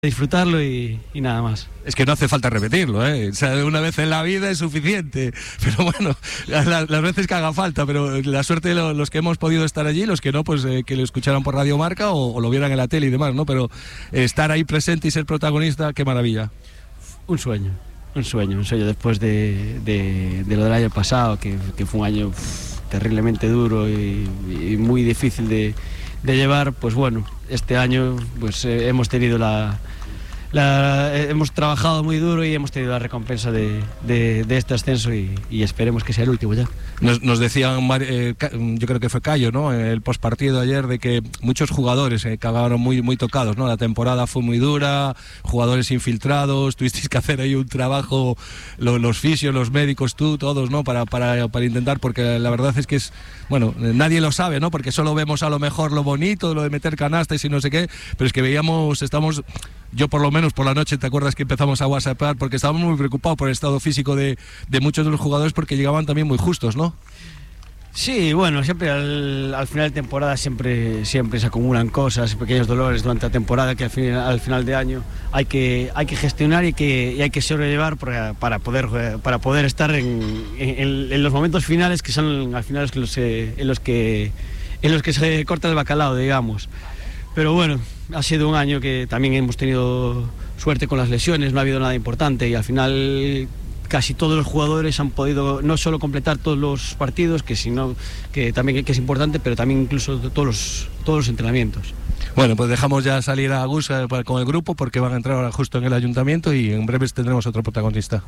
disfrutarlo y nada más. Es que no hace falta repetirlo, ¿eh? O sea, una vez en la vida es suficiente, pero bueno, las veces que haga falta, pero la suerte de los que hemos podido estar allí, los que no, pues que lo escucharan por Radio Marca o lo vieran en la tele y demás, ¿no? Pero estar ahí presente y ser protagonista, qué maravilla. Un sueño después de lo del año pasado, que fue un año terriblemente duro y muy difícil de llevar. Pues bueno, este año pues hemos tenido hemos trabajado muy duro y hemos tenido la recompensa de este ascenso y esperemos que sea el último ya. Nos decían, yo creo que fue Cayo, ¿no?, en el postpartido ayer, de que muchos jugadores acabaron muy tocados, ¿no? La temporada fue muy dura, jugadores infiltrados, tuvisteis que hacer ahí un trabajo, los fisios, los médicos, tú, todos, ¿no?, para intentar, porque la verdad es que es, bueno, nadie lo sabe, ¿no?, porque solo vemos a lo mejor lo bonito, lo de meter canastas y no sé qué, pero es que yo por lo menos por la noche, ¿te acuerdas que empezamos a whatsappar? Porque estábamos muy preocupados por el estado físico de muchos de los jugadores, porque llegaban también muy justos, ¿no? Sí, bueno, siempre al final de temporada siempre se acumulan cosas, pequeños dolores durante la temporada que al final de año hay que gestionar y hay que sobrellevar para poder estar en los momentos finales, que son al final en los que se corta el bacalao, digamos. Pero bueno, ha sido un año que también hemos tenido suerte con las lesiones, no ha habido nada importante y al final casi todos los jugadores han podido no solo completar todos los partidos, que también es importante, pero también incluso todos los entrenamientos. Bueno, pues dejamos ya salir a Gus con el grupo, porque van a entrar ahora justo en el ayuntamiento y en breves tendremos otro protagonista.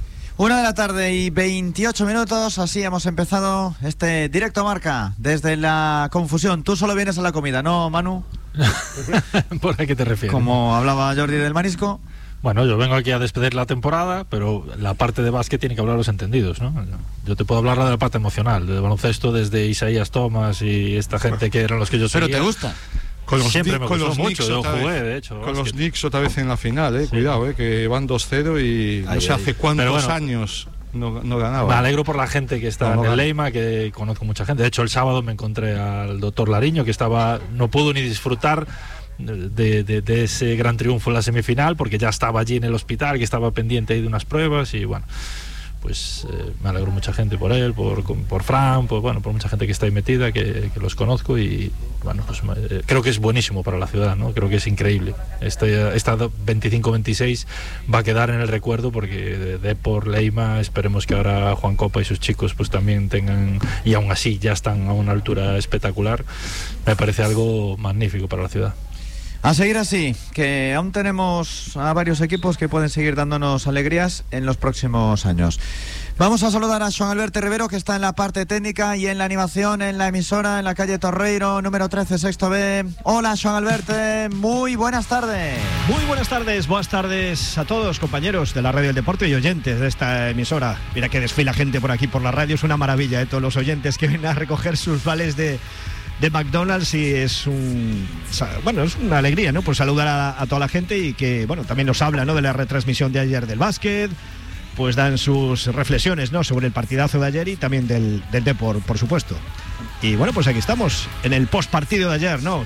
1:28 p.m, así hemos empezado este directo Marca desde la confusión. Tú solo vienes a la comida, ¿no, Manu? ¿Por a qué te refieres? Como hablaba Jordi del marisco. Bueno, yo vengo aquí a despedir la temporada, pero la parte de básquet tiene que hablar los entendidos, ¿no? Yo te puedo hablar de la parte emocional, del baloncesto, desde Isaías Thomas y esta gente que eran los que yo seguía. ¿Pero te gusta? Siempre me gustó mucho, yo jugué, de hecho. Con los Knicks otra vez en la final, sí. Cuidado, que van 2-0 y no sé hace cuántos años no ganaba. Me alegro por la gente que está en el Leima, que conozco mucha gente. De hecho, el sábado me encontré al doctor Lariño, que no pudo ni disfrutar de ese gran triunfo en la semifinal, porque ya estaba allí en el hospital, que estaba pendiente ahí de unas pruebas y bueno, pues me alegro mucha gente por él, por Fran, por mucha gente que está ahí metida, que los conozco y bueno, pues creo que es buenísimo para la ciudad, ¿no? Creo que es increíble. Esta 25-26 va a quedar en el recuerdo, porque de por Leima esperemos que ahora Juan Copa y sus chicos pues también tengan, y aún así ya están a una altura espectacular. Me parece algo magnífico para la ciudad. A seguir así, que aún tenemos a varios equipos que pueden seguir dándonos alegrías en los próximos años. Vamos a saludar a Joan Alberto Rivero, que está en la parte técnica y en la animación en la emisora, en la calle Torreiro, número 13, sexto B. Hola, Joan Alberto, muy buenas tardes. Muy buenas tardes a todos, compañeros de la Radio del Deporte y oyentes de esta emisora. Mira que desfila gente por aquí por la radio, es una maravilla, todos los oyentes que vienen a recoger sus vales de McDonald's, y es una alegría, ¿no? Pues saludar a toda la gente y que, bueno, también nos habla, ¿no?, de la retransmisión de ayer del básquet, pues dan sus reflexiones, ¿no?, sobre el partidazo de ayer y también del Depor, por supuesto. Y bueno, pues aquí estamos en el postpartido de ayer, ¿no?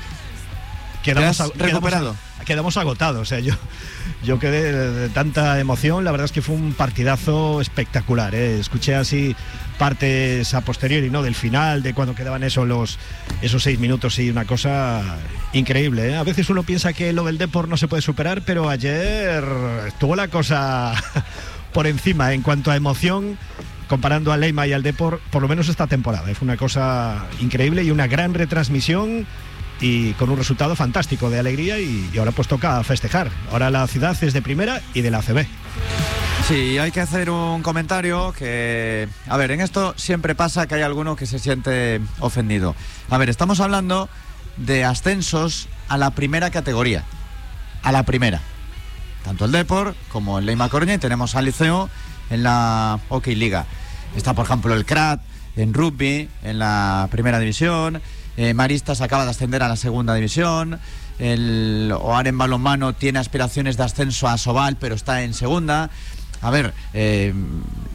Quedamos agotados, o sea, yo quedé de tanta emoción. La verdad es que fue un partidazo espectacular, ¿eh? Escuché así partes a posteriori, ¿no?, del final, de cuando quedaban esos 6 minutos, y una cosa increíble, ¿eh? A veces uno piensa que lo del Depor no se puede superar, pero ayer estuvo la cosa por encima en cuanto a emoción, comparando al Leima y al Depor, por lo menos esta temporada, ¿eh? Fue una cosa increíble y una gran retransmisión, y con un resultado fantástico de alegría, y ahora pues toca festejar. Ahora la ciudad es de primera y de la ACB. Sí, hay que hacer un comentario que, a ver, en esto siempre pasa que hay alguno que se siente ofendido. A ver, estamos hablando de ascensos a la primera categoría, a la primera. Tanto el Depor como el Leima Coruña, y tenemos al Liceo en la Hockey Liga. Está, por ejemplo, el CRAT en rugby, en la primera división. Maristas acaba de ascender a la segunda división. El OAR en balonmano tiene aspiraciones de ascenso a Sobal, pero está en segunda. A ver,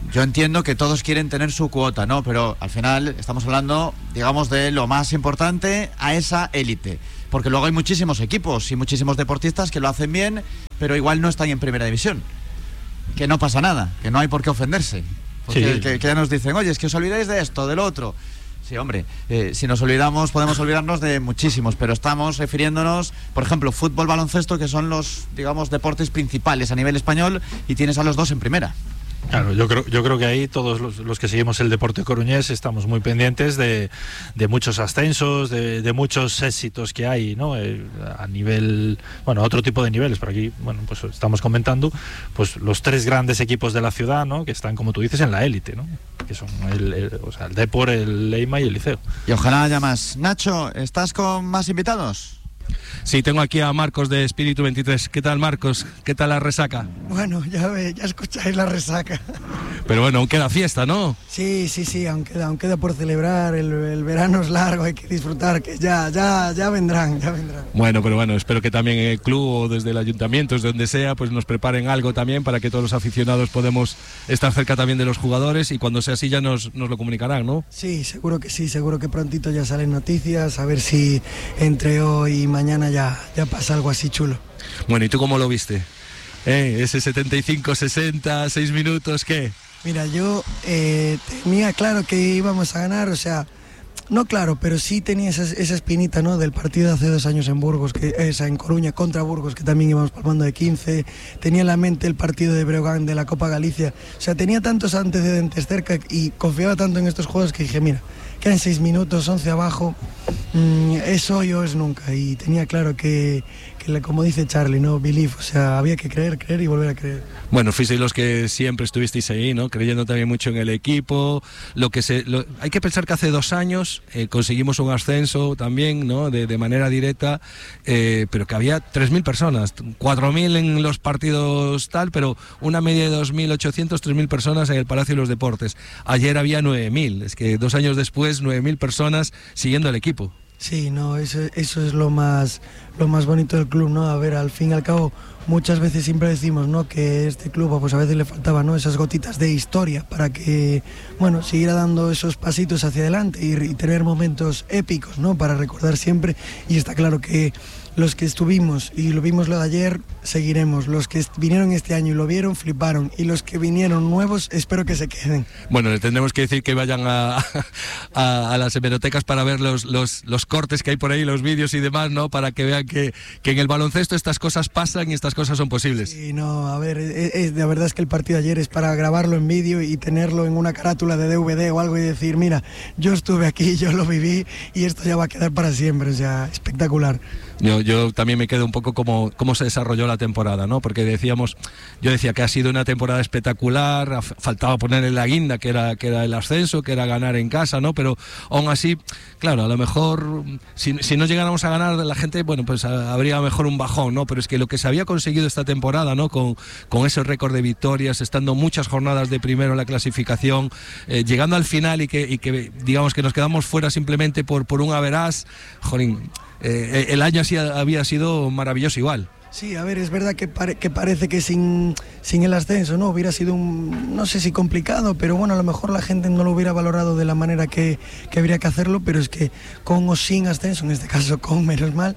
yo entiendo que todos quieren tener su cuota, ¿no? Pero al final estamos hablando, digamos, de lo más importante a esa élite. Porque luego hay muchísimos equipos y muchísimos deportistas que lo hacen bien, pero igual no están en primera división. Que no pasa nada, que no hay por qué ofenderse. Porque Sí. que ya nos dicen, oye, es que os olvidáis de esto, del otro. Sí, hombre, si nos olvidamos, podemos olvidarnos de muchísimos, pero estamos refiriéndonos, por ejemplo, fútbol, baloncesto, que son los, digamos, deportes principales a nivel español, y tienes a los dos en primera. Claro, yo creo que ahí todos los que seguimos el deporte coruñés estamos muy pendientes de muchos ascensos, de muchos éxitos que hay, ¿no? A nivel, bueno, otro tipo de niveles, pero aquí, bueno, pues estamos comentando pues los 3 grandes equipos de la ciudad, ¿no? Que están, como tú dices, en la élite, ¿no? Que son el Depor, el Leima y el Liceo. Y ojalá haya más. Nacho, ¿estás con más invitados? Sí, tengo aquí a Marcos de Espíritu 23. ¿Qué tal, Marcos? ¿Qué tal la resaca? Bueno, ya escucháis la resaca. Pero bueno, aún queda fiesta, ¿no? Sí, aún queda por celebrar, el verano es largo, hay que disfrutar, que ya vendrán. Bueno, pero bueno, espero que también en el club o desde el ayuntamiento, desde donde sea, pues nos preparen algo también para que todos los aficionados podamos estar cerca también de los jugadores, y cuando sea así ya nos lo comunicarán, ¿no? Sí, seguro que prontito ya salen noticias, a ver si entre hoy y mañana ya pasa algo así chulo. Bueno, ¿y tú cómo lo viste? Ese 75-60, 6 minutos, ¿qué? Mira, yo tenía claro que íbamos a ganar, o sea, no claro, pero sí tenía esa espinita, ¿no? Del partido de hace 2 años en Burgos, en Coruña contra Burgos, que también íbamos palmando de 15. Tenía en la mente el partido de Breogán de la Copa Galicia. O sea, tenía tantos antecedentes cerca y confiaba tanto en estos juegos que dije, mira, quedan 6 minutos, 11 abajo, es hoy o es nunca. Y tenía claro que como dice Charlie, ¿no? Believe, o sea, había que creer y volver a creer. Bueno, fuisteis los que siempre estuvisteis ahí, ¿no? Creyendo también mucho en el equipo. Hay que pensar que hace 2 años conseguimos un ascenso también, ¿no? De manera directa, pero que había 3.000 personas, 4.000 en los partidos tal, pero una media de 2.800, 3.000 personas en el Palacio de los Deportes. Ayer había 9.000, es que 2 años después 9.000 personas siguiendo al equipo. Sí, no, eso es lo más bonito del club, ¿no? A ver, al fin y al cabo, muchas veces siempre decimos, ¿no? Que este club, pues a veces le faltaba, ¿no? Esas gotitas de historia para que, bueno, siguiera dando esos pasitos hacia adelante y tener momentos épicos, ¿no? Para recordar siempre. Y está claro que los que estuvimos y lo vimos lo de ayer, seguiremos. Los que vinieron este año y lo vieron, fliparon. Y los que vinieron nuevos, espero que se queden. Bueno, le tendremos que decir que vayan a las hemerotecas para ver los cortes que hay por ahí, los vídeos y demás, ¿no? Para que vean que en el baloncesto estas cosas pasan y estas cosas son posibles. Sí, no, a ver, la verdad es que el partido de ayer es para grabarlo en vídeo y tenerlo en una carátula de DVD o algo y decir, mira, yo estuve aquí, yo lo viví y esto ya va a quedar para siempre, o sea, espectacular. Yo también me quedo un poco como cómo se desarrolló la temporada, ¿no? Porque yo decía que ha sido una temporada espectacular, faltaba poner la guinda, que era el ascenso, que era ganar en casa, ¿no? Pero aún así, claro, a lo mejor si no llegáramos a ganar, la gente, bueno, pues habría mejor un bajón, ¿no? Pero es que lo que se había conseguido esta temporada, ¿no? Con ese récord de victorias, estando muchas jornadas de primero en la clasificación, llegando al final y que digamos que nos quedamos fuera simplemente por un average, jolín. El año así había sido maravilloso igual. Sí, a ver, es verdad que parece que sin el ascenso, ¿no? Hubiera sido no sé si complicado, pero bueno, a lo mejor la gente no lo hubiera valorado de la manera que habría que hacerlo, pero es que con o sin ascenso, en este caso con menos mal,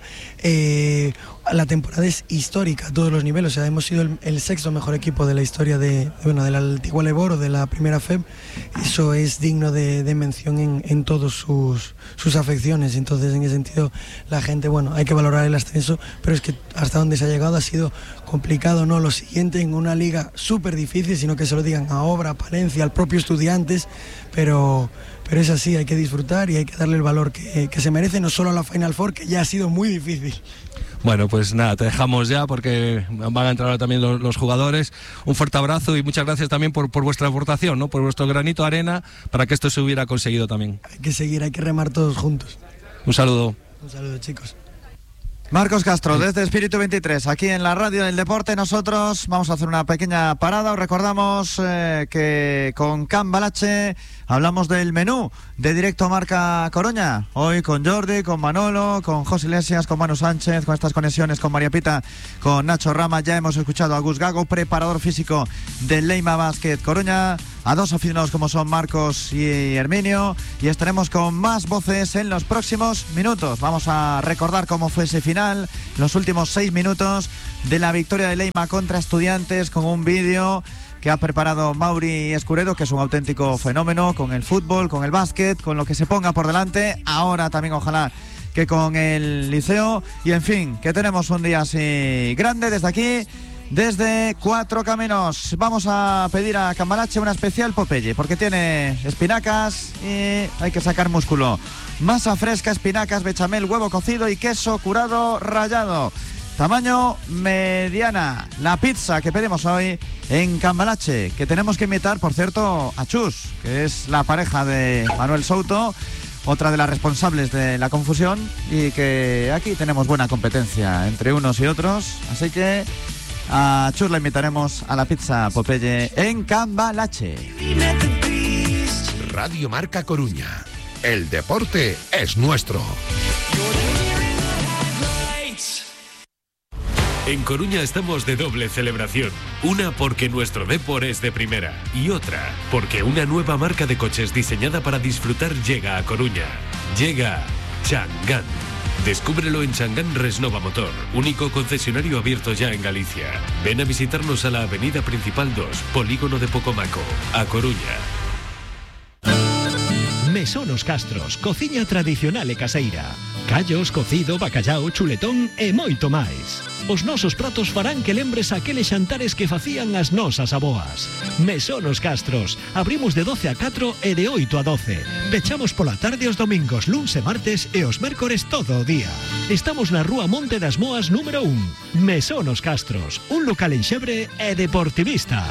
la temporada es histórica a todos los niveles. O sea, hemos sido el 6º mejor equipo de la historia de la antigua Leboro, de la primera FEB. Eso es digno de mención en todas sus afecciones. Entonces, en ese sentido, la gente, bueno, hay que valorar el ascenso, pero es que hasta donde se ha llegado ha sido complicado, ¿no? Lo siguiente en una liga súper difícil, sino que se lo digan a Obra, a Palencia, al propio Estudiantes, pero es así, hay que disfrutar y hay que darle el valor que se merece, no solo a la Final Four, que ya ha sido muy difícil. Bueno, pues nada, te dejamos ya porque van a entrar ahora también los jugadores. Un fuerte abrazo y muchas gracias también por vuestra aportación, ¿no? Por vuestro granito de arena para que esto se hubiera conseguido también. Hay que seguir, hay que remar todos juntos. Un saludo. Un saludo, chicos. Marcos Castro, desde Espíritu 23, aquí en la Radio del Deporte. Nosotros vamos a hacer una pequeña parada. Os recordamos que con Can Balache hablamos del menú de Directo Marca Coruña. Hoy con Jordi, con Manolo, con José Iglesias, con Manu Sánchez, con estas conexiones con María Pita, con Nacho Rama. Ya hemos escuchado a Gus Gago, preparador físico del Leima Basket Coruña. a dos aficionados como son Marcos y Herminio, y estaremos con más voces en los próximos minutos. Vamos a recordar cómo fue ese final, los últimos 6 minutos de la victoria de Leima contra Estudiantes, con un vídeo que ha preparado Mauri Escuredo, que es un auténtico fenómeno con el fútbol, con el básquet, con lo que se ponga por delante. Ahora también ojalá que con el Liceo, y en fin, que tenemos un día así grande desde aquí, desde Cuatro Caminos. Vamos a pedir a Cambalache una especial Popeye, porque tiene espinacas y hay que sacar músculo. Masa fresca, espinacas, bechamel, huevo cocido y queso curado rallado. Tamaño mediana, la pizza que pedimos hoy en Cambalache, que tenemos que invitar, por cierto, a Chus, que es la pareja de Manuel Souto, otra de las responsables de la confusión, y que aquí tenemos buena competencia entre unos y otros, así que a Chus la invitaremos a la pizza Popeye en Cambalache. Radio Marca Coruña, el deporte es nuestro. En Coruña estamos de doble celebración. Una porque nuestro Depor es de primera y otra porque una nueva marca de coches diseñada para disfrutar llega a Coruña. Llega Changán. Descúbrelo en Changán Resnova Motor, único concesionario abierto ya en Galicia. Ven a visitarnos a la avenida principal 2, Polígono de Pocomaco, a Coruña. Mesón Os Castros, cociña tradicional e caseira. Callos, cocido, bacallao, chuletón e moito máis. Os nosos pratos farán que lembres aqueles xantares que facían as nosas aboas. Mesón Os Castros. Abrimos de 12 a 4 e de 8 a 12. Pechamos pola tarde os domingos, luns e martes e os mércores todo o día. Estamos na Rúa Monte das Moas número 1. Mesón Os Castros. Un local en Xebre e deportivista.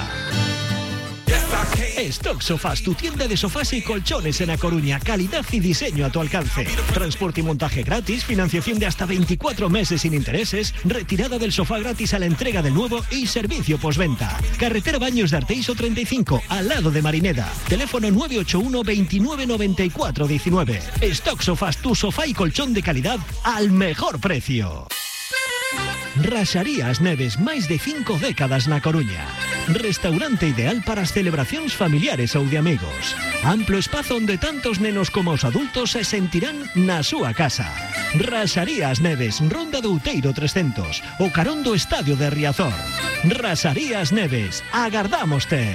Stock Sofás, tu tienda de sofás y colchones en A Coruña. Calidad y diseño a tu alcance. Transporte y montaje gratis, financiación de hasta 24 meses sin intereses, retirada del sofá gratis a la entrega del nuevo y servicio postventa. Carretera Baños de Arteixo 35, al lado de Marineda. Teléfono 981 29 94 19. Stock Sofás, tu sofá y colchón de calidad al mejor precio. Raxaría As Neves, máis de 5 décadas na Coruña. Restaurante ideal para as celebracións familiares ou de amigos. Amplo espazo onde tantos nenos como os adultos se sentirán na súa casa. Raxaría As Neves, Ronda do Outeiro 300, o carón do Estadio de Riazor. Raxaría As Neves, agardámoste.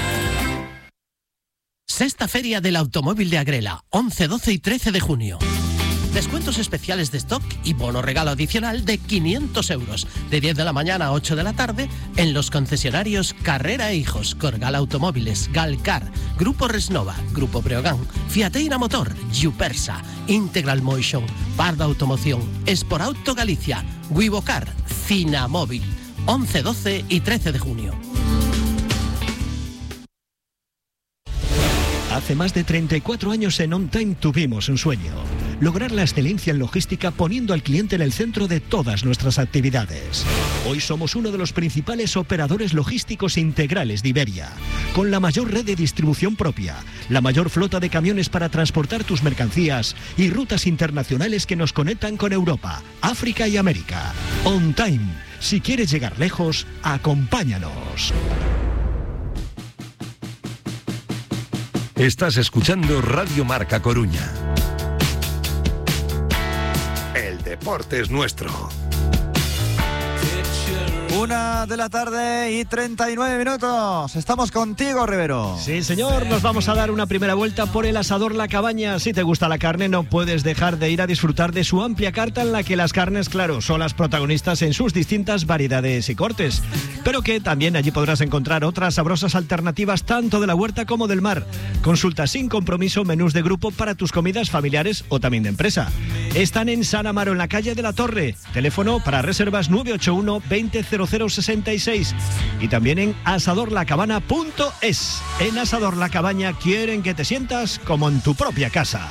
Sexta Feria del Automóvil de Agrela, 11, 12 y 13 de junio. Descuentos especiales de stock y bono regalo adicional de 500 euros, de 10 de la mañana a 8 de la tarde, en los concesionarios Carrera e Hijos, Corgal Automóviles, Galcar, Grupo Resnova, Grupo Breogán, Fiateira Motor, Yupersa, Integral Motion, Parda Automoción, Esporauto Galicia, Wivocar, Cinamóvil, 11, 12 y 13 de junio. Hace más de 34 años en On Time tuvimos un sueño: lograr la excelencia en logística poniendo al cliente en el centro de todas nuestras actividades. Hoy somos uno de los principales operadores logísticos integrales de Iberia, con la mayor red de distribución propia, la mayor flota de camiones para transportar tus mercancías y rutas internacionales que nos conectan con Europa, África y América. On Time. Si quieres llegar lejos, acompáñanos. Estás escuchando Radio Marca Coruña. El deporte es nuestro. 1 de la tarde y 39 minutos. Estamos contigo, Rivero. Sí, señor. Nos vamos a dar una primera vuelta por el Asador La Cabaña. Si te gusta la carne, no puedes dejar de ir a disfrutar de su amplia carta, en la que las carnes, claro, son las protagonistas en sus distintas variedades y cortes. Pero que también allí podrás encontrar otras sabrosas alternativas, tanto de la huerta como del mar. Consulta sin compromiso menús de grupo para tus comidas familiares o también de empresa. Están en San Amaro, en la calle de la Torre. Teléfono para reservas 981 20 0066 y también en asadorlacabana.es. En Asador La Cabaña quieren que te sientas como en tu propia casa.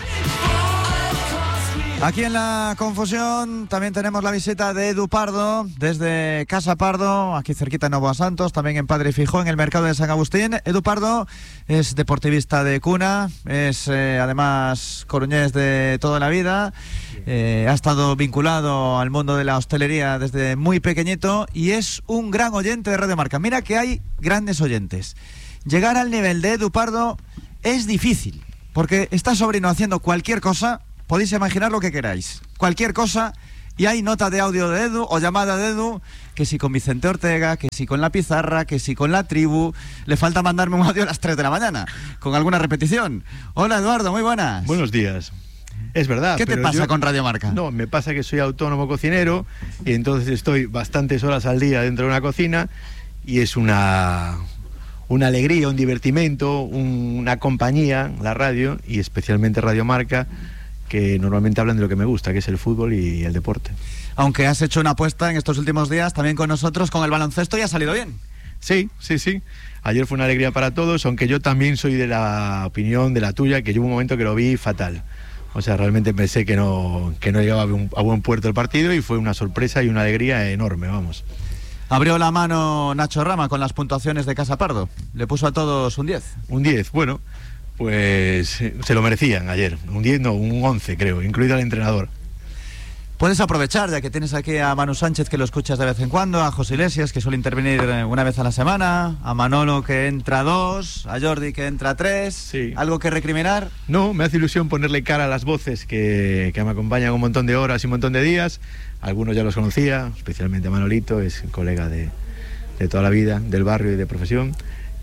Aquí en la confusión también tenemos la visita de Edu Pardo desde Casa Pardo, aquí cerquita de Novoa Santos, también en Padre Fijó, en el mercado de San Agustín. Edu Pardo es deportivista de cuna, es además coruñés de toda la vida, ha estado vinculado al mundo de la hostelería desde muy pequeñito y es un gran oyente de Radio Marca. Mira que hay grandes oyentes llegar al nivel de Edu Pardo es difícil, porque está Sobrino haciendo cualquier cosa, podéis imaginar lo que queráis, cualquier cosa, y hay nota de audio de Edu o llamada de Edu, que si con Vicente Ortega, que si con La Pizarra, que si con La Tribu. Le falta mandarme un audio a las 3 de la mañana, con alguna repetición. Hola Eduardo, muy buenas. Buenos días. Es verdad. ¿Qué te pasa con Radio Marca? No, me pasa que soy autónomo cocinero y entonces estoy bastantes horas al día dentro de una cocina y es una alegría, un divertimento, una compañía, la radio y especialmente Radio Marca, que normalmente hablan de lo que me gusta, que es el fútbol y el deporte. Aunque has hecho una apuesta en estos últimos días también con nosotros con el baloncesto y ha salido bien. Sí. Ayer fue una alegría para todos, aunque yo también soy de la opinión de la tuya, que yo hubo un momento que lo vi fatal. O sea, realmente pensé que no llegaba a buen puerto el partido y fue una sorpresa y una alegría enorme, vamos. Abrió la mano Nacho Rama con las puntuaciones de Casa Pardo. Le puso a todos un 10. Un 10, bueno, pues se lo merecían ayer. Un 10 no, un 11 creo, incluido el entrenador. Puedes aprovechar, ya que tienes aquí a Manu Sánchez, que lo escuchas de vez en cuando, a José Iglesias, que suele intervenir una vez a la semana, a Manolo, que entra 2, a Jordi, que entra 3. Sí. ¿Algo que recriminar? No, me hace ilusión ponerle cara a las voces que me acompañan un montón de horas y un montón de días. Algunos ya los conocía, especialmente a Manolito, es colega de toda la vida, del barrio y de profesión.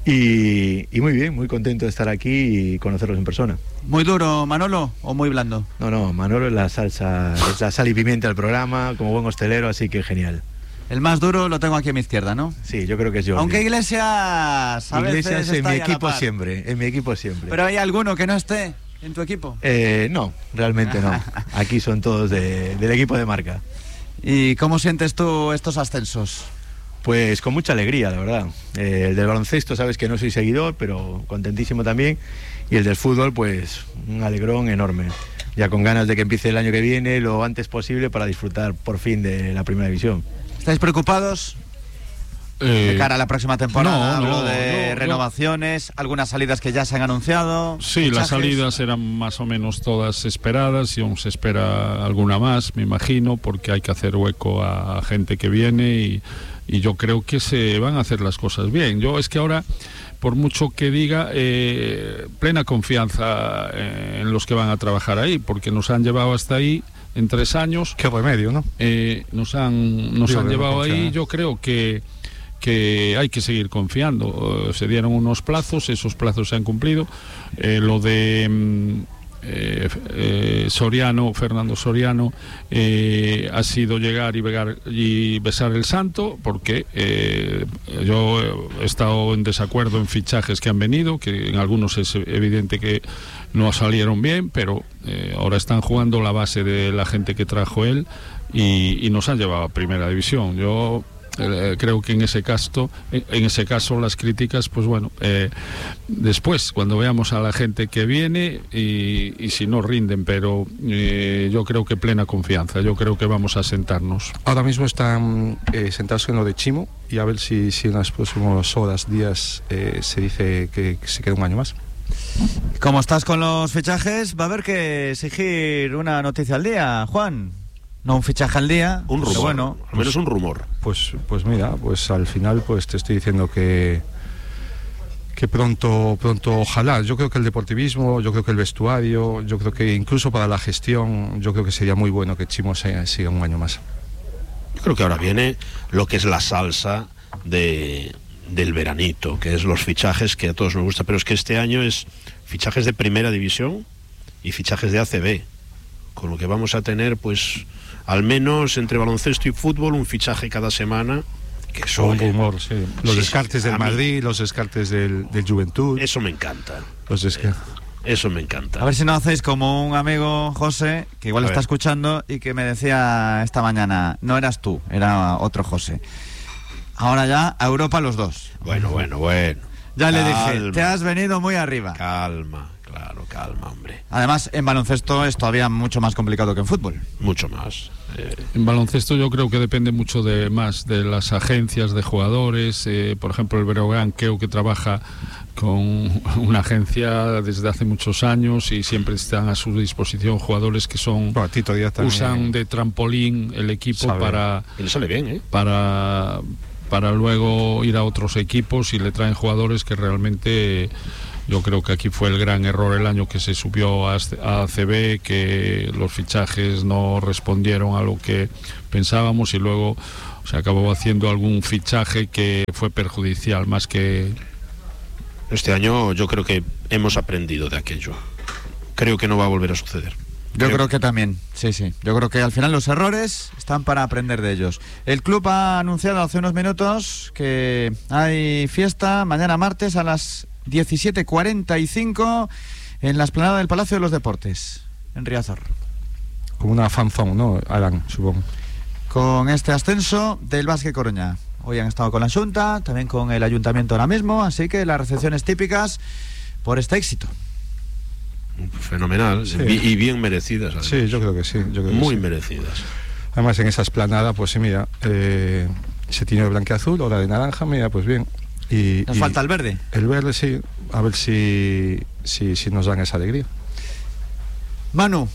Y muy bien, muy contento de estar aquí y conocerlos en persona. ¿Muy duro, Manolo, o muy blando? No, Manolo es la salsa, es la sal y pimienta del programa, como buen hostelero, así que genial. El más duro lo tengo aquí a mi izquierda, ¿no? Sí, yo creo que es Jordi. Aunque Iglesias a veces en mi equipo siempre, ¿Pero hay alguno que no esté en tu equipo? No, realmente no. Aquí son todos del equipo de Marca. ¿Y cómo sientes tú estos ascensos? Pues con mucha alegría, la verdad. El del baloncesto, sabes que no soy seguidor, pero contentísimo también. Y el del fútbol, pues un alegrón enorme. Ya con ganas de que empiece el año que viene lo antes posible para disfrutar por fin de la primera división. ¿Estáis preocupados de cara a la próxima temporada? Hablo de renovaciones, algunas salidas que ya se han anunciado. Sí, fichajes. Las salidas eran más o menos todas esperadas y aún se espera alguna más, me imagino, porque hay que hacer hueco a gente que viene y yo creo que se van a hacer las cosas bien. Yo es que ahora, por mucho que diga, plena confianza en los que van a trabajar ahí, porque nos han llevado hasta ahí en 3 años. Qué remedio, ¿no? Nos han llevado ahí. Yo creo que hay que seguir confiando. Se dieron unos plazos, esos plazos se han cumplido. Lo de Fernando Soriano ha sido llegar y besar el santo, porque yo he estado en desacuerdo en fichajes que han venido, que en algunos es evidente que no salieron bien, pero ahora están jugando la base de la gente que trajo él y nos han llevado a primera división. Yo creo que en ese caso las críticas, pues bueno, después cuando veamos a la gente que viene y si no rinden, pero yo creo que plena confianza, yo creo que vamos a sentarnos. Ahora mismo están sentados en lo de Chimo y a ver si en las próximas horas, días se dice que se queda un año más. Como estás con los fichajes, va a haber que exigir una noticia al día, Juan. No un fichaje al día, un rumor, bueno, al menos un rumor. Pues mira, pues al final pues te estoy diciendo que pronto ojalá. Yo creo que el deportivismo, yo creo que el vestuario, yo creo que incluso para la gestión, yo creo que sería muy bueno que Chimo siga un año más. Yo creo que ahora viene lo que es la salsa del veranito, que es los fichajes que a todos nos gusta, pero es que este año es fichajes de primera división y fichajes de ACB, con lo que vamos a tener pues al menos entre baloncesto y fútbol un fichaje cada semana, que es un rumor, sí. Los descartes del Madrid, los descartes del Juventud. Eso me encanta. Eso me encanta. A ver si no hacéis como un amigo, José, que igual está escuchando y que me decía esta mañana, no eras tú, era otro José. Ahora ya a Europa los dos. Bueno. Ya le dije, te has venido muy arriba. Calma, hombre. Además, en baloncesto es todavía mucho más complicado que en fútbol. Mucho más. En baloncesto yo creo que depende mucho más de las agencias de jugadores. Por ejemplo, el Breogán creo que trabaja con una agencia desde hace muchos años y siempre están a su disposición jugadores que son usan de trampolín el equipo para y le sale bien, para para luego ir a otros equipos y le traen jugadores que realmente... Yo creo que aquí fue el gran error el año que se subió a ACB, que los fichajes no respondieron a lo que pensábamos y luego se acabó haciendo algún fichaje que fue perjudicial más que... Este año yo creo que hemos aprendido de aquello. Creo que no va a volver a suceder. Yo creo que también, sí. Yo creo que al final los errores están para aprender de ellos. El club ha anunciado hace unos minutos que hay fiesta mañana martes a las 17:45 en la explanada del Palacio de los Deportes, en Riazor. Como una fanzón, ¿no, Alan? Supongo. Con este ascenso del Básquet Coruña. Hoy han estado con la Junta, también con el Ayuntamiento ahora mismo, así que las recepciones típicas por este éxito. Fenomenal, sí. Y bien merecidas. Además. Sí, yo creo que sí. Muy merecidas. Además, en esa esplanada, pues mira, se tiene el blanqueazul, ahora de naranja, mira, pues bien. Nos falta el verde. El verde, sí. A ver si nos dan esa alegría. Manu,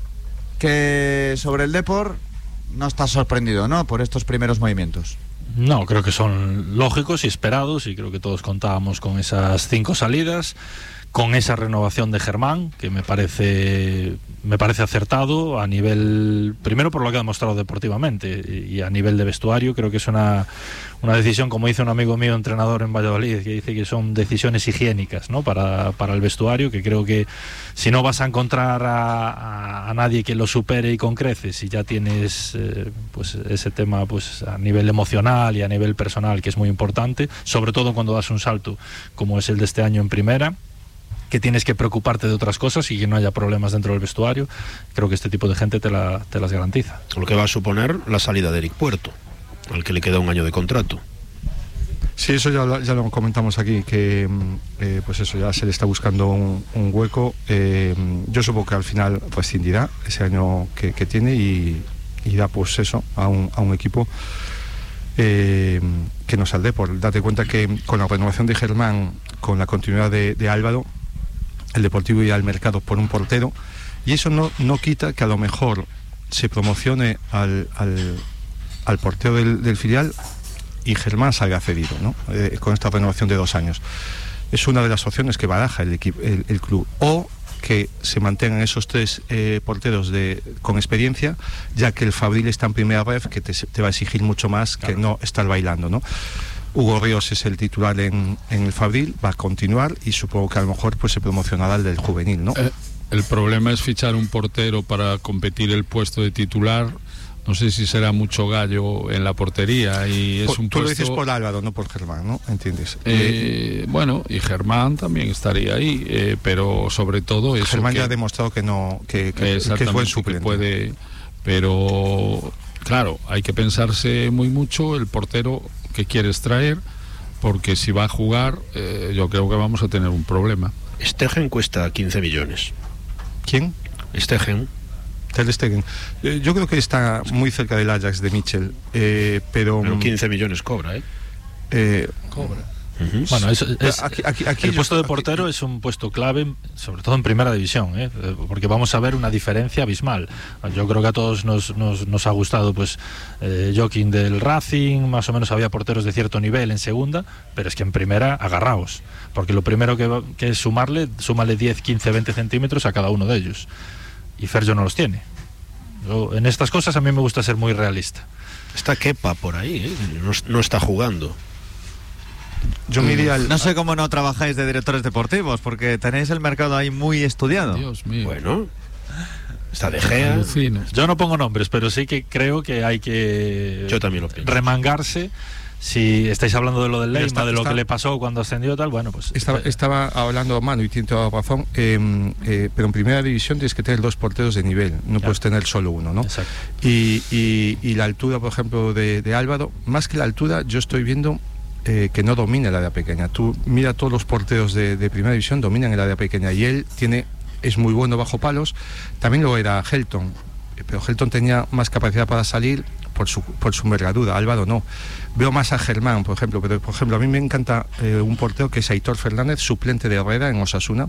que sobre el Depor no estás sorprendido, ¿no?, por estos primeros movimientos. No, creo que son lógicos y esperados, y creo que todos contábamos con esas 5 salidas, con esa renovación de Germán, que me parece acertado a nivel, primero por lo que ha demostrado deportivamente, y a nivel de vestuario creo que es una decisión, como dice un amigo mío, entrenador en Valladolid, que dice que son decisiones higiénicas, ¿no?, para el vestuario, que creo que si no vas a encontrar a nadie que lo supere y con creces, y ya tienes pues ese tema pues a nivel emocional y a nivel personal, que es muy importante, sobre todo cuando das un salto como es el de este año en primera, que tienes que preocuparte de otras cosas y que no haya problemas dentro del vestuario, creo que este tipo de gente te las garantiza. Lo que va a suponer la salida de Eric Puerto, al que le queda un año de contrato. Sí, eso ya lo comentamos aquí, que pues eso, ya se le está buscando un hueco. Yo supongo que al final rescindirá ese año que tiene y da pues eso a un equipo que no saldrá. Por date cuenta que con la renovación de Germán, con la continuidad de Álvaro, el Deportivo irá al mercado por un portero, y eso no quita que a lo mejor se promocione al portero del filial y Germán salga cedido, ¿no? Con esta renovación de 2 años. Es una de las opciones que baraja el club, o que se mantengan esos 3 porteros con experiencia, ya que el Fabril está en primera ref, que te va a exigir mucho más, claro, que no estar bailando, ¿no? Hugo Ríos es el titular en el Fabril, va a continuar, y supongo que a lo mejor pues se promocionará el del juvenil, ¿no? El problema es fichar un portero para competir el puesto de titular. No sé si será mucho gallo en la portería, y es un Tú puesto... lo dices por Álvaro, no por Germán, ¿no? ¿Entiendes? Bueno, y Germán también estaría ahí, pero sobre todo eso, Germán ya ha demostrado que es buen suplente. Que puede, pero claro, hay que pensarse muy mucho el portero que quieres traer, porque si va a jugar, yo creo que vamos a tener un problema. Stegen cuesta 15 millones. ¿Quién? Stegen. Ter Stegen. Yo creo que está muy cerca del Ajax de Mitchell, pero 15 millones cobra, Cobra. Uh-huh. Bueno, aquí el puesto de portero es un puesto clave, sobre todo en primera división, porque vamos a ver una diferencia abismal. Yo creo que a todos nos ha gustado pues Joaquín del Racing, más o menos había porteros de cierto nivel en segunda, pero es que en primera agarraos, porque lo primero que es súmale 10, 15, 20 centímetros a cada uno de ellos, y Ferjo no los tiene. En estas cosas a mí me gusta ser muy realista. Está Kepa por ahí, no está jugando. Yo me iría no sé cómo no trabajáis de directores deportivos, porque tenéis el mercado ahí muy estudiado. Dios mío. Bueno, está De Gea. Yo no pongo nombres, pero sí que creo que hay que Yo también lo pienso. remangarse. Si estáis hablando de lo del Leima, de lo que le pasó cuando ascendió tal, bueno, pues... Estaba hablando Manu, y tiene toda la razón, pero en primera división tienes que tener 2 porteros de nivel, no puedes tener solo uno, ¿no? Exacto. Y la altura, por ejemplo, de Álvaro, más que la altura, yo estoy viendo que no domina el área pequeña. Tú mira, todos los porteros de primera división dominan el área pequeña, y él es muy bueno bajo palos. También lo era Helton, pero Helton tenía más capacidad para salir por su envergadura. Álvaro no. Veo más a Germán, por ejemplo, pero por ejemplo a mí me encanta un portero que es Aitor Fernández, suplente de Herrera en Osasuna.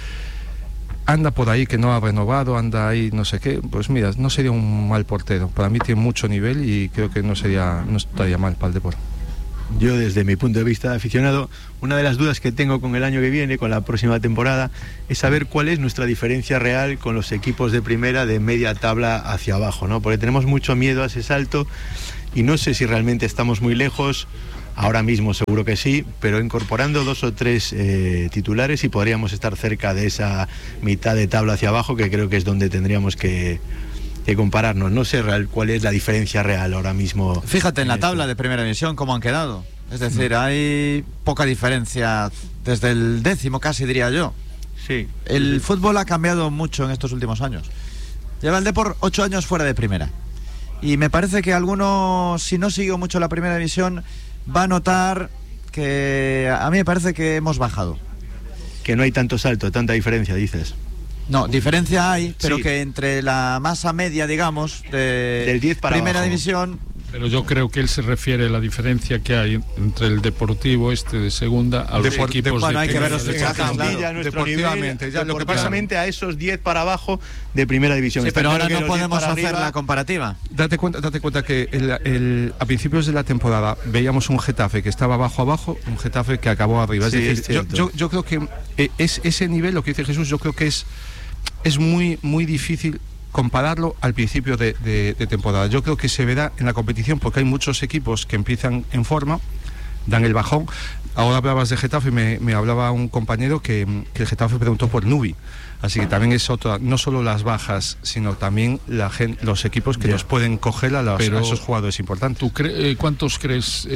Anda por ahí, que no ha renovado, anda ahí no sé qué. Pues mira, no sería un mal portero. Para mí tiene mucho nivel y creo que no estaría mal para el Depor. Yo, desde mi punto de vista de aficionado, una de las dudas que tengo con el año que viene, con la próxima temporada, es saber cuál es nuestra diferencia real con los equipos de primera de media tabla hacia abajo, ¿no? Porque tenemos mucho miedo a ese salto y no sé si realmente estamos muy lejos. Ahora mismo seguro que sí, pero incorporando 2 o 3 titulares y podríamos estar cerca de esa mitad de tabla hacia abajo, que creo que es donde tendríamos que compararnos. No sé cuál es la diferencia real ahora mismo. Fíjate en la tabla de primera división cómo han quedado. Es decir, hay poca diferencia desde el 10º casi, diría yo. Sí. El fútbol ha cambiado mucho en estos últimos años. Lleva el Depor 8 años fuera de primera. Y me parece que alguno, si no siguió mucho la primera división, va a notar que a mí me parece que hemos bajado. Que no hay tanto salto, tanta diferencia, dices. No, diferencia hay, pero sí, que entre la masa media, digamos, del 10 para primera abajo. división. Pero yo creo que él se refiere a la diferencia que hay entre el Deportivo de segunda a los equipos bueno, hay de que ver los Castilla, claro, nuestro nivel, ya lo que deportivamente a esos 10 para abajo de primera división. Sí, Está pero claro ahora que no los 10 podemos para hacer arriba, la comparativa. Date cuenta que a principios de la temporada veíamos un Getafe que estaba abajo, un Getafe que acabó arriba. Sí, es decir, yo creo que es ese nivel, lo que dice Jesús, yo creo que es muy, muy difícil compararlo al principio de temporada. Yo creo que se verá en la competición porque hay muchos equipos que empiezan en forma, dan el bajón. Ahora hablabas de Getafe, me hablaba un compañero que el Getafe preguntó por Nubi. Así que también es otra, no solo las bajas, sino también los equipos que nos pueden coger a esos jugadores importantes. ¿Tú cuántos crees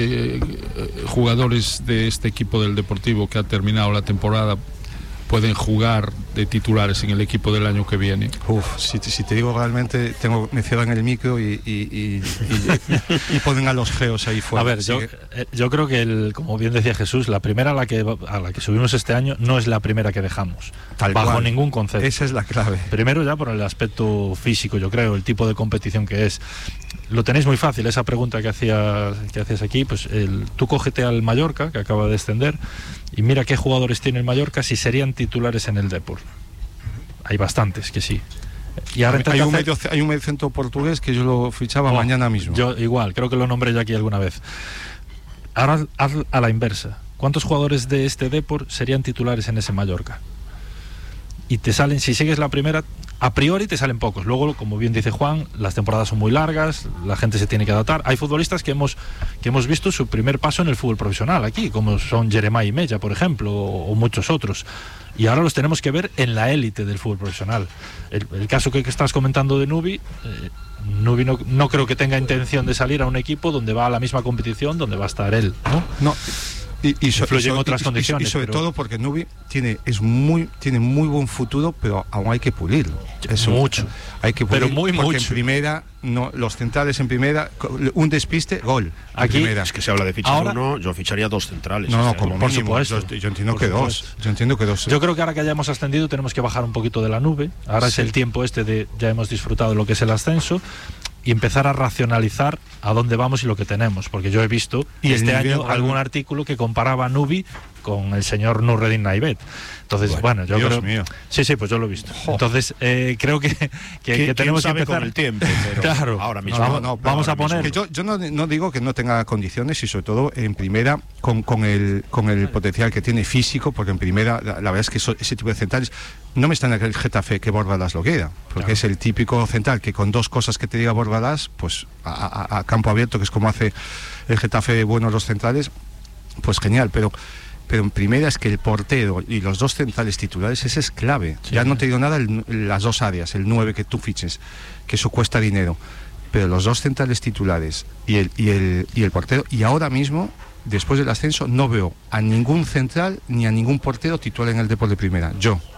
jugadores de este equipo del Deportivo que ha terminado la temporada pueden jugar de titulares en el equipo del año que viene? Si te digo realmente, me cierran el micro y ponen a los geos ahí fuera. A ver, yo creo que, como bien decía Jesús, la primera a la que subimos este año no es la primera que dejamos, bajo ningún concepto. Esa es la clave. Primero ya por el aspecto físico, yo creo, el tipo de competición que es. Lo tenéis muy fácil, esa pregunta que hacías aquí, pues tú cógete al Mallorca, que acaba de descender, y mira qué jugadores tiene el Mallorca si serían titulares en el Depor. Hay bastantes que sí. Y ahora hay un mediocentro portugués que yo lo fichaba mañana mismo. Yo igual, creo que lo nombré ya aquí alguna vez. Ahora haz a la inversa. ¿Cuántos jugadores de este Depor serían titulares en ese Mallorca? Y te salen, si sigues la primera, a priori te salen pocos. Luego, como bien dice Juan, las temporadas son muy largas, la gente se tiene que adaptar. Hay futbolistas que hemos visto su primer paso en el fútbol profesional aquí, como son Jeremai Mella, por ejemplo, o muchos otros. Y ahora los tenemos que ver en la élite del fútbol profesional. El caso que estás comentando de Nubi, Nubi no creo que tenga intención de salir a un equipo donde va a la misma competición donde va a estar él, ¿no? No. Y influye en otras condiciones. Y sobre todo porque Nubi tiene muy buen futuro, pero aún hay que pulirlo. Eso, mucho. Hay que pulirlo, pero porque mucho. En primera, los centrales en primera, un despiste, gol. Aquí primera. es que se habla de fichar uno, yo ficharía 2 centrales. No, como por mínimo. supuesto. Yo entiendo que 2. Yo entiendo que 2. Yo creo que ahora que hayamos ascendido tenemos que bajar un poquito de la nube. Ahora es el tiempo de ya hemos disfrutado de lo que es el ascenso y empezar a racionalizar a dónde vamos y lo que tenemos, porque yo he visto este año algún artículo que comparaba a Nubi con el señor Nurredin Naibet. Entonces, bueno, yo Dios creo... mío. Sí, pues yo lo he visto. Entonces, creo que tenemos que empezar con el tiempo, pero claro, ahora mismo vamos a poner. Que yo no digo que no tenga condiciones y sobre todo en primera con el potencial que tiene físico, porque en primera la verdad es que ese tipo de centrales no me está en el Getafe que Bordalas lo queda, porque es el típico central que con 2 cosas que te diga Bordalas, pues a campo abierto, que es como hace el Getafe bueno los centrales, pues genial, pero en primera es que el portero y los 2 centrales titulares, ese es clave. Sí, ya no te digo nada las 2 áreas, el 9 que tú fiches, que eso cuesta dinero, pero los 2 centrales titulares y el portero, y ahora mismo, después del ascenso, no veo a ningún central ni a ningún portero titular en el Depor de primera.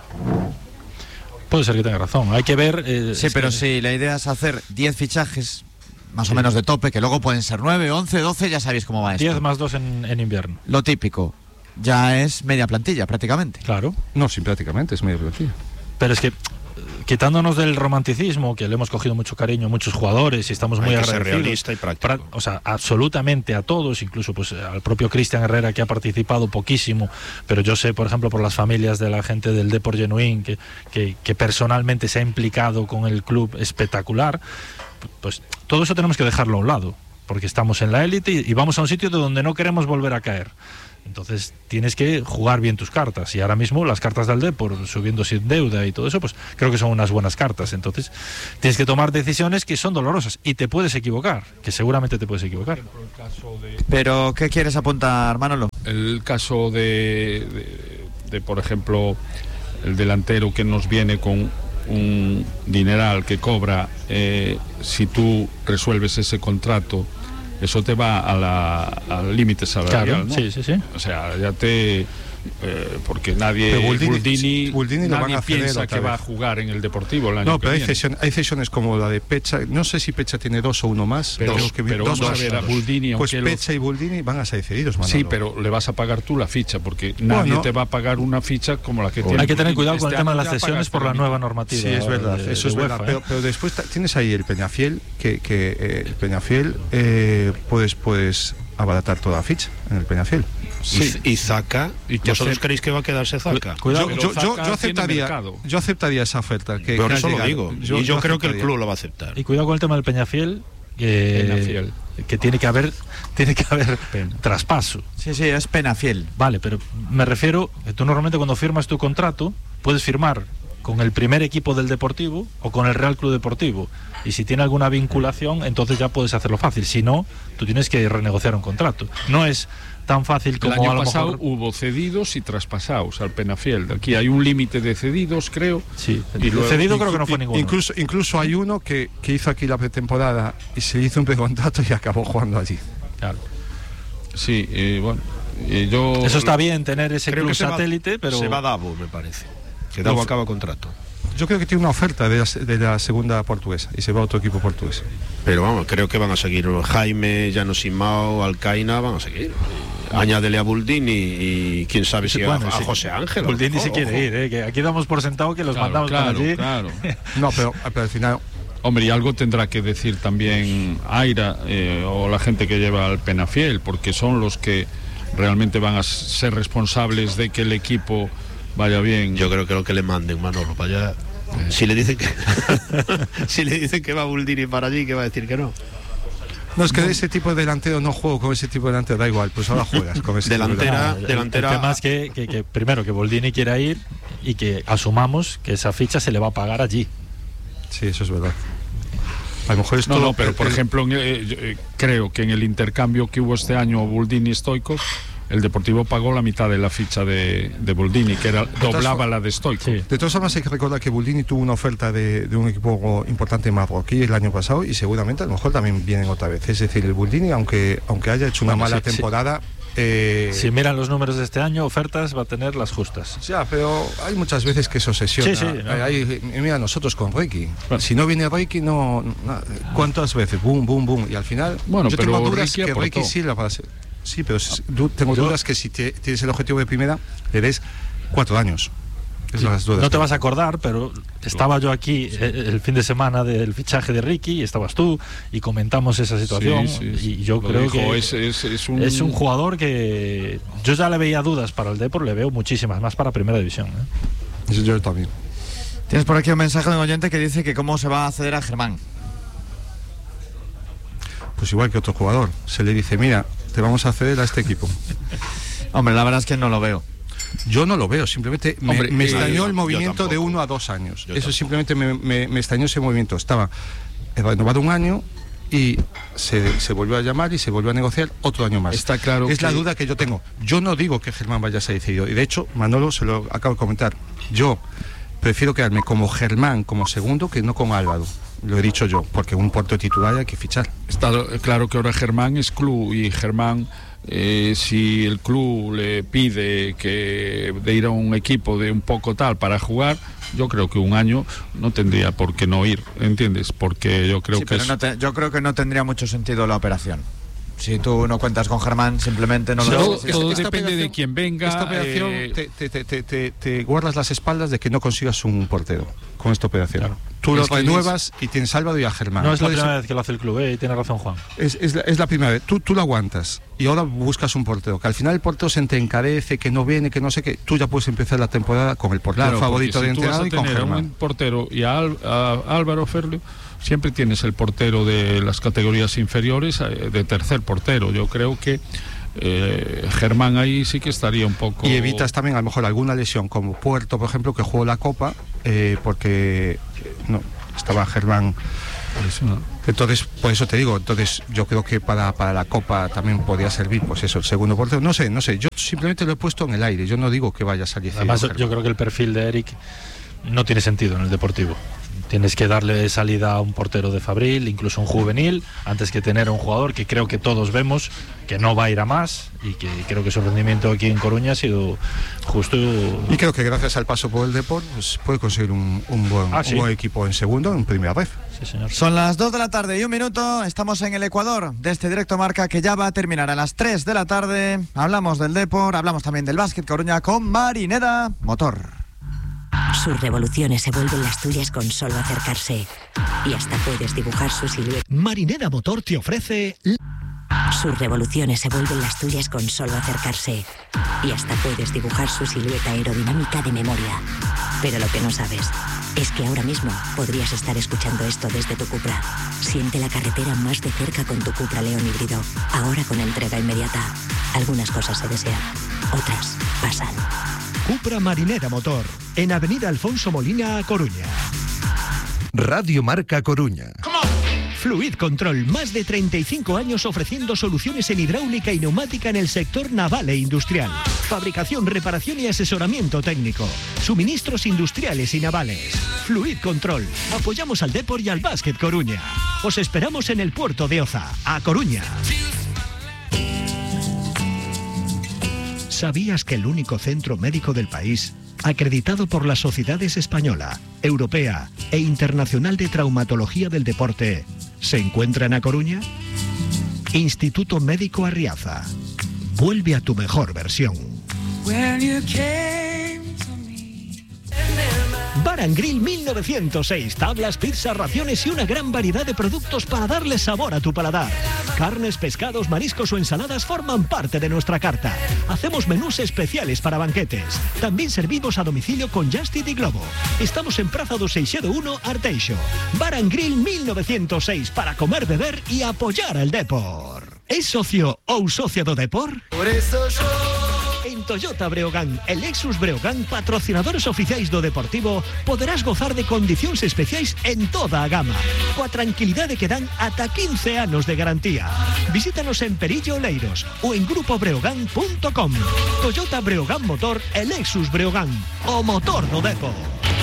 Puede ser que tenga razón, hay que ver... sí, pero si la idea es hacer 10 fichajes más o menos de tope, que luego pueden ser 9, 11, 12, ya sabéis cómo va esto. 10 más 2 en invierno. Lo típico. Ya es media plantilla, prácticamente. Claro. No, sí, prácticamente es media plantilla. Pero es que, quitándonos del romanticismo, que le hemos cogido mucho cariño a muchos jugadores y estamos muy agradecidos. Ser realista y práctico. O sea, absolutamente a todos, incluso pues al propio Cristian Herrera, que ha participado poquísimo, pero yo sé, por ejemplo, por las familias de la gente del Depor Genuín, que personalmente se ha implicado con el club espectacular, pues todo eso tenemos que dejarlo a un lado. porque estamos en la élite y vamos a un sitio de donde no queremos volver a caer. Entonces tienes que jugar bien tus cartas, y ahora mismo las cartas del Depor subiendo sin deuda y todo eso, pues creo que son unas buenas cartas. Entonces tienes que tomar decisiones que son dolorosas y te puedes equivocar, que seguramente te puedes equivocar. Pero ¿qué quieres apuntar, Manolo? El caso de por ejemplo, el delantero que nos viene con un dineral que cobra, si tú resuelves ese contrato, eso te va al límite salarial, claro, ¿no? Sí. O sea, ya te... porque nadie... Buldini lo van a piensa que va a jugar en el Deportivo el año no, que pero viene. hay cesiones como la de Pecha. No sé si Pecha tiene 2 o 1 más. Pero dos vamos a ver, a Buldini, pues aunque Pecha y Buldini van a ser cedidos, Manolo. Sí, pero le vas a pagar tú la ficha, porque nadie te va a pagar una ficha como la que tiene. Hay que tener cuidado con el tema de las año ya cesiones por la nueva normativa. Sí, es verdad, eso es verdad. Pero después tienes ahí el Peñafiel, que el Peñafiel puedes abaratar toda la ficha en el Peñafiel. Sí. Y Zaka, ¿vosotros creéis que va a quedarse Zaka? Yo aceptaría esa oferta. Por eso lo digo. Yo creo que el club lo va a aceptar. Y cuidado con el tema del Peñafiel, que tiene que haber traspaso. Sí, es Peñafiel. Vale, pero me refiero que tú normalmente cuando firmas tu contrato puedes firmar con el primer equipo del Deportivo o con el Real Club Deportivo, y si tiene alguna vinculación entonces ya puedes hacerlo fácil. Si no, tú tienes que renegociar un contrato. No es tan fácil como el año a lo pasado mejor... hubo cedidos y traspasados al Peñafiel. Aquí hay un límite de cedidos, creo. Sí, y luego, cedido creo que no fue ninguno. Incluso hay uno que hizo aquí la pretemporada y se hizo un precontrato y acabó jugando allí. Claro. Sí, bueno. Eso está bien, tener ese creo club que satélite, pero... Se va a Davo, me parece. Que Davo acaba contrato. Yo creo que tiene una oferta de la segunda portuguesa y se va a otro equipo portugués. Pero vamos, creo que van a seguir Jaime, Llano Simao, Alcaina, van a seguir. Añádele a Buldini y quién sabe si a José Ángel. Buldini se quiere ir, que aquí damos por sentado que los mandamos para allí. Claro. No, pero al final... Hombre, y algo tendrá que decir también Aira o la gente que lleva al Peñafiel, porque son los que realmente van a ser responsables de que el equipo vaya bien. Yo creo que lo que le manden, Manolo, para allá. Si le dicen que si le dicen que va Buldini para allí, que va a decir que no. No, es que de ese tipo de delantero no juego con ese tipo de delantero, da igual, pues ahora juegas con ese delantera. El tema es que primero que Buldini quiera ir y que asumamos que esa ficha se le va a pagar allí. Sí, eso es verdad. A lo mejor esto no, pero por ejemplo, creo que en el intercambio que hubo este año Buldini-Stoichkov, el Deportivo pagó la mitad de la ficha de Buldini, que doblaba la de Stoichkov. Sí. De todas formas hay que recordar que Buldini tuvo una oferta de un equipo importante marroquí el año pasado y seguramente a lo mejor también vienen otra vez. Es decir, el Buldini, aunque haya hecho una mala temporada... si miran los números de este año, ofertas va a tener las justas. Ya, pero hay muchas veces que eso obsesiona. Sí, ¿no? Mira, nosotros con Reiki. Si no viene Reiki, no. ¿Cuántas veces? Boom, boom, boom. Y al final, bueno, yo pero tengo dudas Reiki que Reiki sí la va a hacer. Sí, pero tengo dudas que si tienes el objetivo de primera, le des 4 años. No te vas a acordar, pero estaba yo aquí el fin de semana del fichaje de Ricky y estabas tú y comentamos esa situación. Y yo creo que es un jugador que yo ya le veía dudas para el Depor, le veo muchísimas más para Primera División. Eso yo también. Tienes por aquí un mensaje de un oyente que dice que cómo se va a acceder a Germán. Pues igual que otro jugador, se le dice, mira, te vamos a acceder a este equipo. Hombre, la verdad es que no lo veo. Yo no lo veo, simplemente me extrañó el movimiento de 1 a 2 años. Eso simplemente me extrañó ese movimiento. Estaba renovado un año y se volvió a llamar y se volvió a negociar otro año más. Está claro. Es la duda que yo tengo. Yo no digo que Germán vaya a ser decidido. Y de hecho, Manolo se lo acabo de comentar. Yo prefiero quedarme como Germán, como segundo, que no como Álvaro. Lo he dicho yo, porque un puerto titular hay que fichar. Está claro que ahora Germán es club y Germán... si el club le pide de ir a un equipo de un poco tal para jugar, yo creo que un año no tendría por qué no ir, ¿entiendes? Porque yo creo que yo creo que no tendría mucho sentido la operación. Si tú no cuentas con Germán, simplemente no lo ves. Todo depende de quién venga. Esta operación te guardas las espaldas de que no consigas un portero con esta operación. Claro. tú lo Es que renuevas y tienes Álvaro y a Germán. No es la Puede primera ser- vez que lo hace el club, y tiene razón Juan. Es la primera vez. Tú lo aguantas y ahora buscas un portero. Que al final el portero se te encarece, que no viene, que no sé qué. Tú ya puedes empezar la temporada con el portero Claro, favorito porque de si tú vas entrenador a y con tener a un Germán. portero y a Álvaro Ferlio, siempre tienes el portero de las categorías inferiores de tercer portero. Yo creo que Germán ahí sí que estaría un poco... Y evitas también a lo mejor alguna lesión, como Puerto, por ejemplo, que jugó la Copa, porque no estaba Germán. Entonces, por eso te digo, entonces yo creo que para la Copa también podría servir, pues eso, el segundo portero. No sé, yo simplemente lo he puesto en el aire, yo no digo que vaya a salir. Además, yo creo que el perfil de Eric no tiene sentido en el Deportivo. Tienes que darle salida a un portero de Fabril, incluso un juvenil, antes que tener a un jugador que creo que todos vemos que no va a ir a más, y que creo que su rendimiento aquí en Coruña ha sido justo. Y creo que gracias al paso por el Depor pues puede conseguir un buen equipo en segundo, en primera vez. Sí, señor. Son las 2 de la tarde y 1 minuto. Estamos en el Ecuador de este directo marca que ya va a terminar a las 3 de la tarde. Hablamos del Depor, hablamos también del básquet Coruña con Marineda Motor. Sus revoluciones se vuelven las tuyas con solo acercarse. Y hasta puedes dibujar su silueta. Marineda Motor te ofrece... Sus revoluciones se vuelven las tuyas con solo acercarse. Y hasta puedes dibujar su silueta aerodinámica de memoria. Pero lo que no sabes es que ahora mismo podrías estar escuchando esto desde tu Cupra. Siente la carretera más de cerca con tu Cupra León híbrido. Ahora con entrega inmediata. Algunas cosas se desean, otras pasan. Cupra Marinera Motor, en Avenida Alfonso Molina, a Coruña. Radio Marca Coruña. Fluid Control, más de 35 años ofreciendo soluciones en hidráulica y neumática en el sector naval e industrial. Fabricación, reparación y asesoramiento técnico. Suministros industriales y navales. Fluid Control. Apoyamos al Depor y al Básquet Coruña. Os esperamos en el puerto de Oza, a Coruña. ¿Sabías que el único centro médico del país, acreditado por las sociedades española, europea e internacional de traumatología del deporte, se encuentra en A Coruña? Instituto Médico Arriaza. Vuelve a tu mejor versión. Bar and Grill 1906, tablas, pizzas, raciones y una gran variedad de productos para darle sabor a tu paladar. Carnes, pescados, mariscos o ensaladas forman parte de nuestra carta. Hacemos menús especiales para banquetes. También servimos a domicilio con Just Eat y Globo. Estamos en Praza do Seixedo 1, Arteixo. Bar and Grill 1906, para comer, beber y apoyar al Depor. ¿Es socio ou socia do Depor? Por eso yo... En Toyota Breogán e Lexus Breogán, patrocinadores oficiais do Deportivo, poderás gozar de condicións especiais en toda a gama, coa tranquilidade que dan ata 15 anos de garantía. Visítanos en Perillo Oleiros ou en grupobreogán.com. Toyota Breogán Motor e Lexus Breogán, o motor do Depor.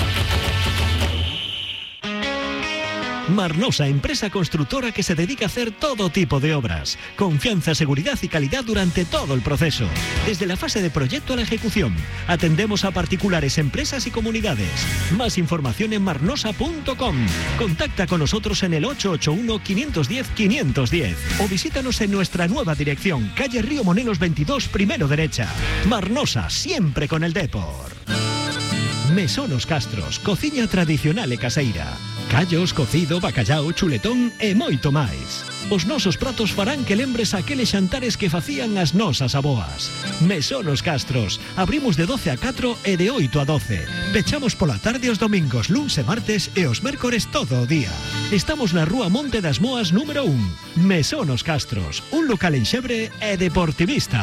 Marnosa, empresa constructora que se dedica a hacer todo tipo de obras. Confianza, seguridad y calidad durante todo el proceso. Desde la fase de proyecto a la ejecución. Atendemos a particulares, empresas y comunidades. Más información en marnosa.com. Contacta con nosotros en el 881-510-510 o visítanos en nuestra nueva dirección, calle Río Monelos 22, primero derecha. Marnosa, siempre con el Depor. Mesonos Castros, cociña tradicional e caseira. Callos, cocido, bacallao, chuletón e moito máis. Os nosos pratos farán que lembres aqueles xantares que facían as nosas aboas. Mesonos Castros, abrimos de 12 a 4 e de 8 a 12. Pechamos pola tarde os domingos, luns e martes e os mércores todo o día. Estamos na Rúa Monte das Moas número 1. Mesonos Castros, un local en Xebre e deportivista.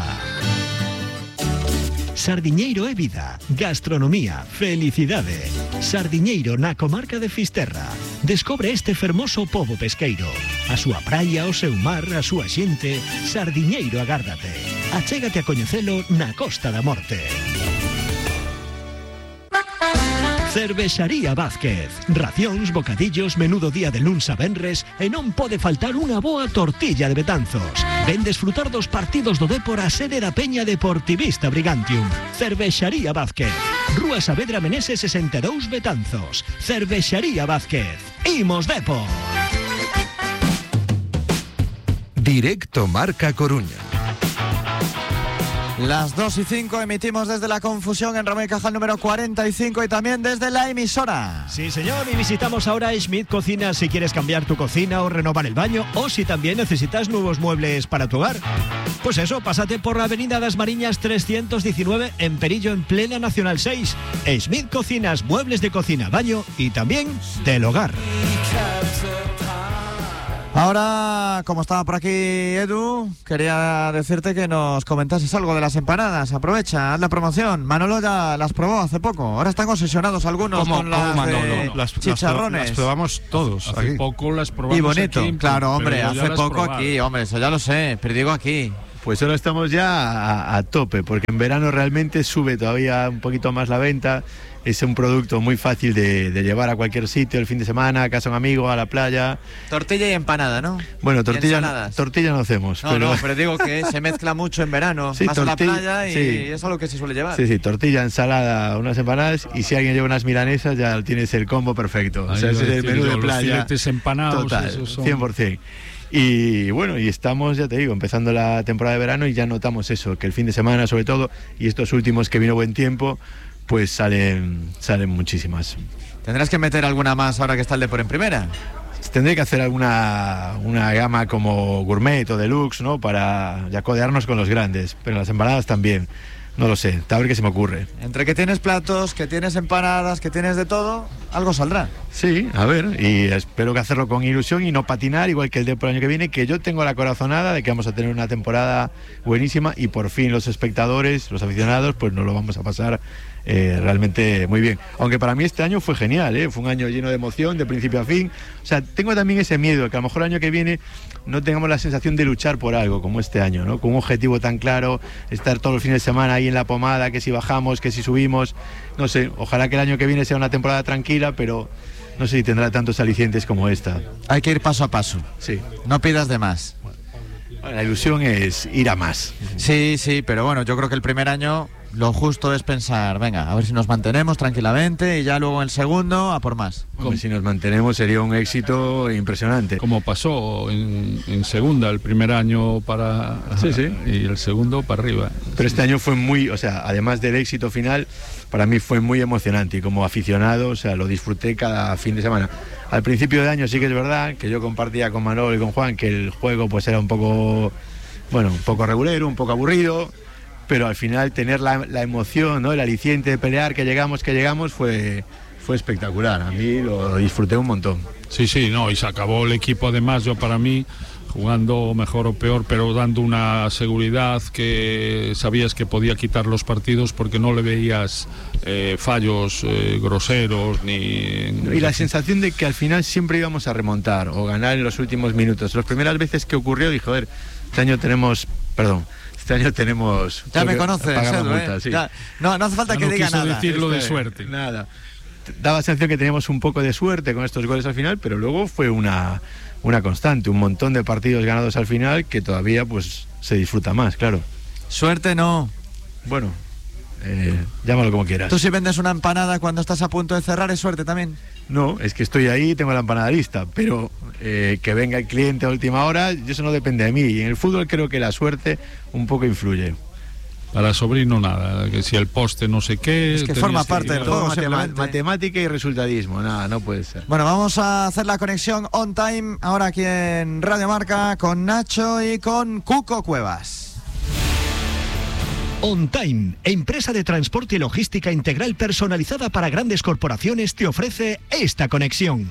Sardiñeiro é vida, gastronomía, felicidade. Sardiñeiro na comarca de Fisterra. Descobre este fermoso pobo pesqueiro. A súa praia, o seu mar, a súa xente. Sardiñeiro agárdate. Achégate a coñecelo na Costa da Morte. Cervexaría Vázquez. Racións, bocadillos, menudo día de luns a venres e non pode faltar unha boa tortilla de Betanzos. Ven desfrutar dos partidos do Depor a sede da Peña Deportivista Brigantium. Cervexaría Vázquez. Rúa Saavedra Meneses 62, Betanzos. Cervexaría Vázquez. Imos Depor. Directo Marca Coruña. Las 2:05 emitimos desde La Confusión en Ramo y Cajal número 45 y también desde la emisora. Sí, señor, y visitamos ahora Schmidt Cocinas si quieres cambiar tu cocina o renovar el baño, o si también necesitas nuevos muebles para tu hogar. Pues eso, pásate por la avenida Das Mariñas 319 en Perillo, en plena Nacional 6. Schmidt Cocinas, muebles de cocina, baño y también del hogar. Ahora, como estaba por aquí Edu, quería decirte que nos comentases algo de las empanadas. Aprovecha, haz la promoción. Manolo ya las probó hace poco. Ahora están obsesionados algunos con las chicharrones. Las probamos todos. Hace aquí. Poco las probamos. Y bonito. Aquí, claro, hombre, hace poco probado. aquí, hombre, eso ya lo sé, pero digo aquí. Pues ahora estamos ya a tope, porque en verano realmente sube todavía un poquito más la venta. Es un producto muy fácil de llevar a cualquier sitio el fin de semana, a casa de un amigo, a la playa. Tortilla y empanada, ¿no? Bueno, tortilla no hacemos. Pero digo que se mezcla mucho en verano. Sí, vas a la playa y sí. es algo que se suele llevar. Sí, tortilla, ensalada, unas empanadas, y si alguien lleva unas milanesas ya tienes el combo perfecto. Ahí o sea, ese es el menú de los playa. filetes empanados, Total, esos son... 100%. Y bueno, y estamos, ya te digo, empezando la temporada de verano y ya notamos eso, que el fin de semana sobre todo, y estos últimos que vino buen tiempo, pues salen muchísimas. ¿Tendrás que meter alguna más ahora que está el Depor en primera? Tendré que hacer una gama como gourmet o deluxe, ¿no? Para ya codearnos con los grandes, pero las empanadas también. No lo sé, a ver qué se me ocurre. Entre que tienes platos, que tienes empanadas, que tienes de todo, algo saldrá. Sí, a ver, y espero que hacerlo con ilusión y no patinar, igual que el Depor el año que viene, que yo tengo la corazonada de que vamos a tener una temporada buenísima y por fin los espectadores, los aficionados, pues nos lo vamos a pasar realmente muy bien. Aunque para mí este año fue genial, fue un año lleno de emoción, de principio a fin. O sea, tengo también ese miedo, que a lo mejor el año que viene no tengamos la sensación de luchar por algo, como este año, ¿no? Con un objetivo tan claro, estar todos los fines de semana ahí en la pomada, que si bajamos, que si subimos, no sé, ojalá que el año que viene sea una temporada tranquila, pero no sé si tendrá tantos alicientes como esta. Hay que ir paso a paso. Sí. No pidas de más. Bueno, la ilusión es ir a más. Sí, pero bueno, yo creo que el primer año lo justo es pensar, venga, a ver si nos mantenemos tranquilamente y ya luego en el segundo a por más. Hombre, si nos mantenemos sería un éxito impresionante. Como pasó en segunda, el primer año para... Sí. Y el segundo para arriba. Pero este año fue muy, o sea, además del éxito final, para mí fue muy emocionante y como aficionado, o sea, lo disfruté cada fin de semana. Al principio de año sí que es verdad que yo compartía con Manolo y con Juan que el juego pues era un poco regulero, un poco aburrido, pero al final tener la emoción, ¿no? El aliciente de pelear, que llegamos fue espectacular. A mí lo disfruté un montón. Sí, no, y se acabó el equipo además, yo para mí, jugando mejor o peor, pero dando una seguridad que sabías que podía quitar los partidos porque no le veías fallos groseros ni... Y la sensación de que al final siempre íbamos a remontar o ganar en los últimos minutos. Las primeras veces que ocurrió dije, joder, este año tenemos... Ya me conoces, multa, sí. No hace falta que diga nada. Decirlo de suerte. Nada. Daba la sensación que teníamos un poco de suerte con estos goles al final, pero luego fue una constante, un montón de partidos ganados al final que todavía pues se disfruta más, claro. Suerte no. Bueno, llámalo como quieras. ¿Tú si vendes una empanada cuando estás a punto de cerrar es suerte también? No, es que estoy ahí y tengo la empanada lista, pero que venga el cliente a última hora, eso no depende de mí. Y en el fútbol creo que la suerte un poco influye. Para Sobrino nada, que si el poste no sé qué... Es que forma parte del juego, matemática y resultadismo, nada, no puede ser. Bueno, vamos a hacer la conexión on time ahora aquí en Radio Marca con Nacho y con Cuco Cuevas. On Time, empresa de transporte y logística integral personalizada para grandes corporaciones, te ofrece esta conexión.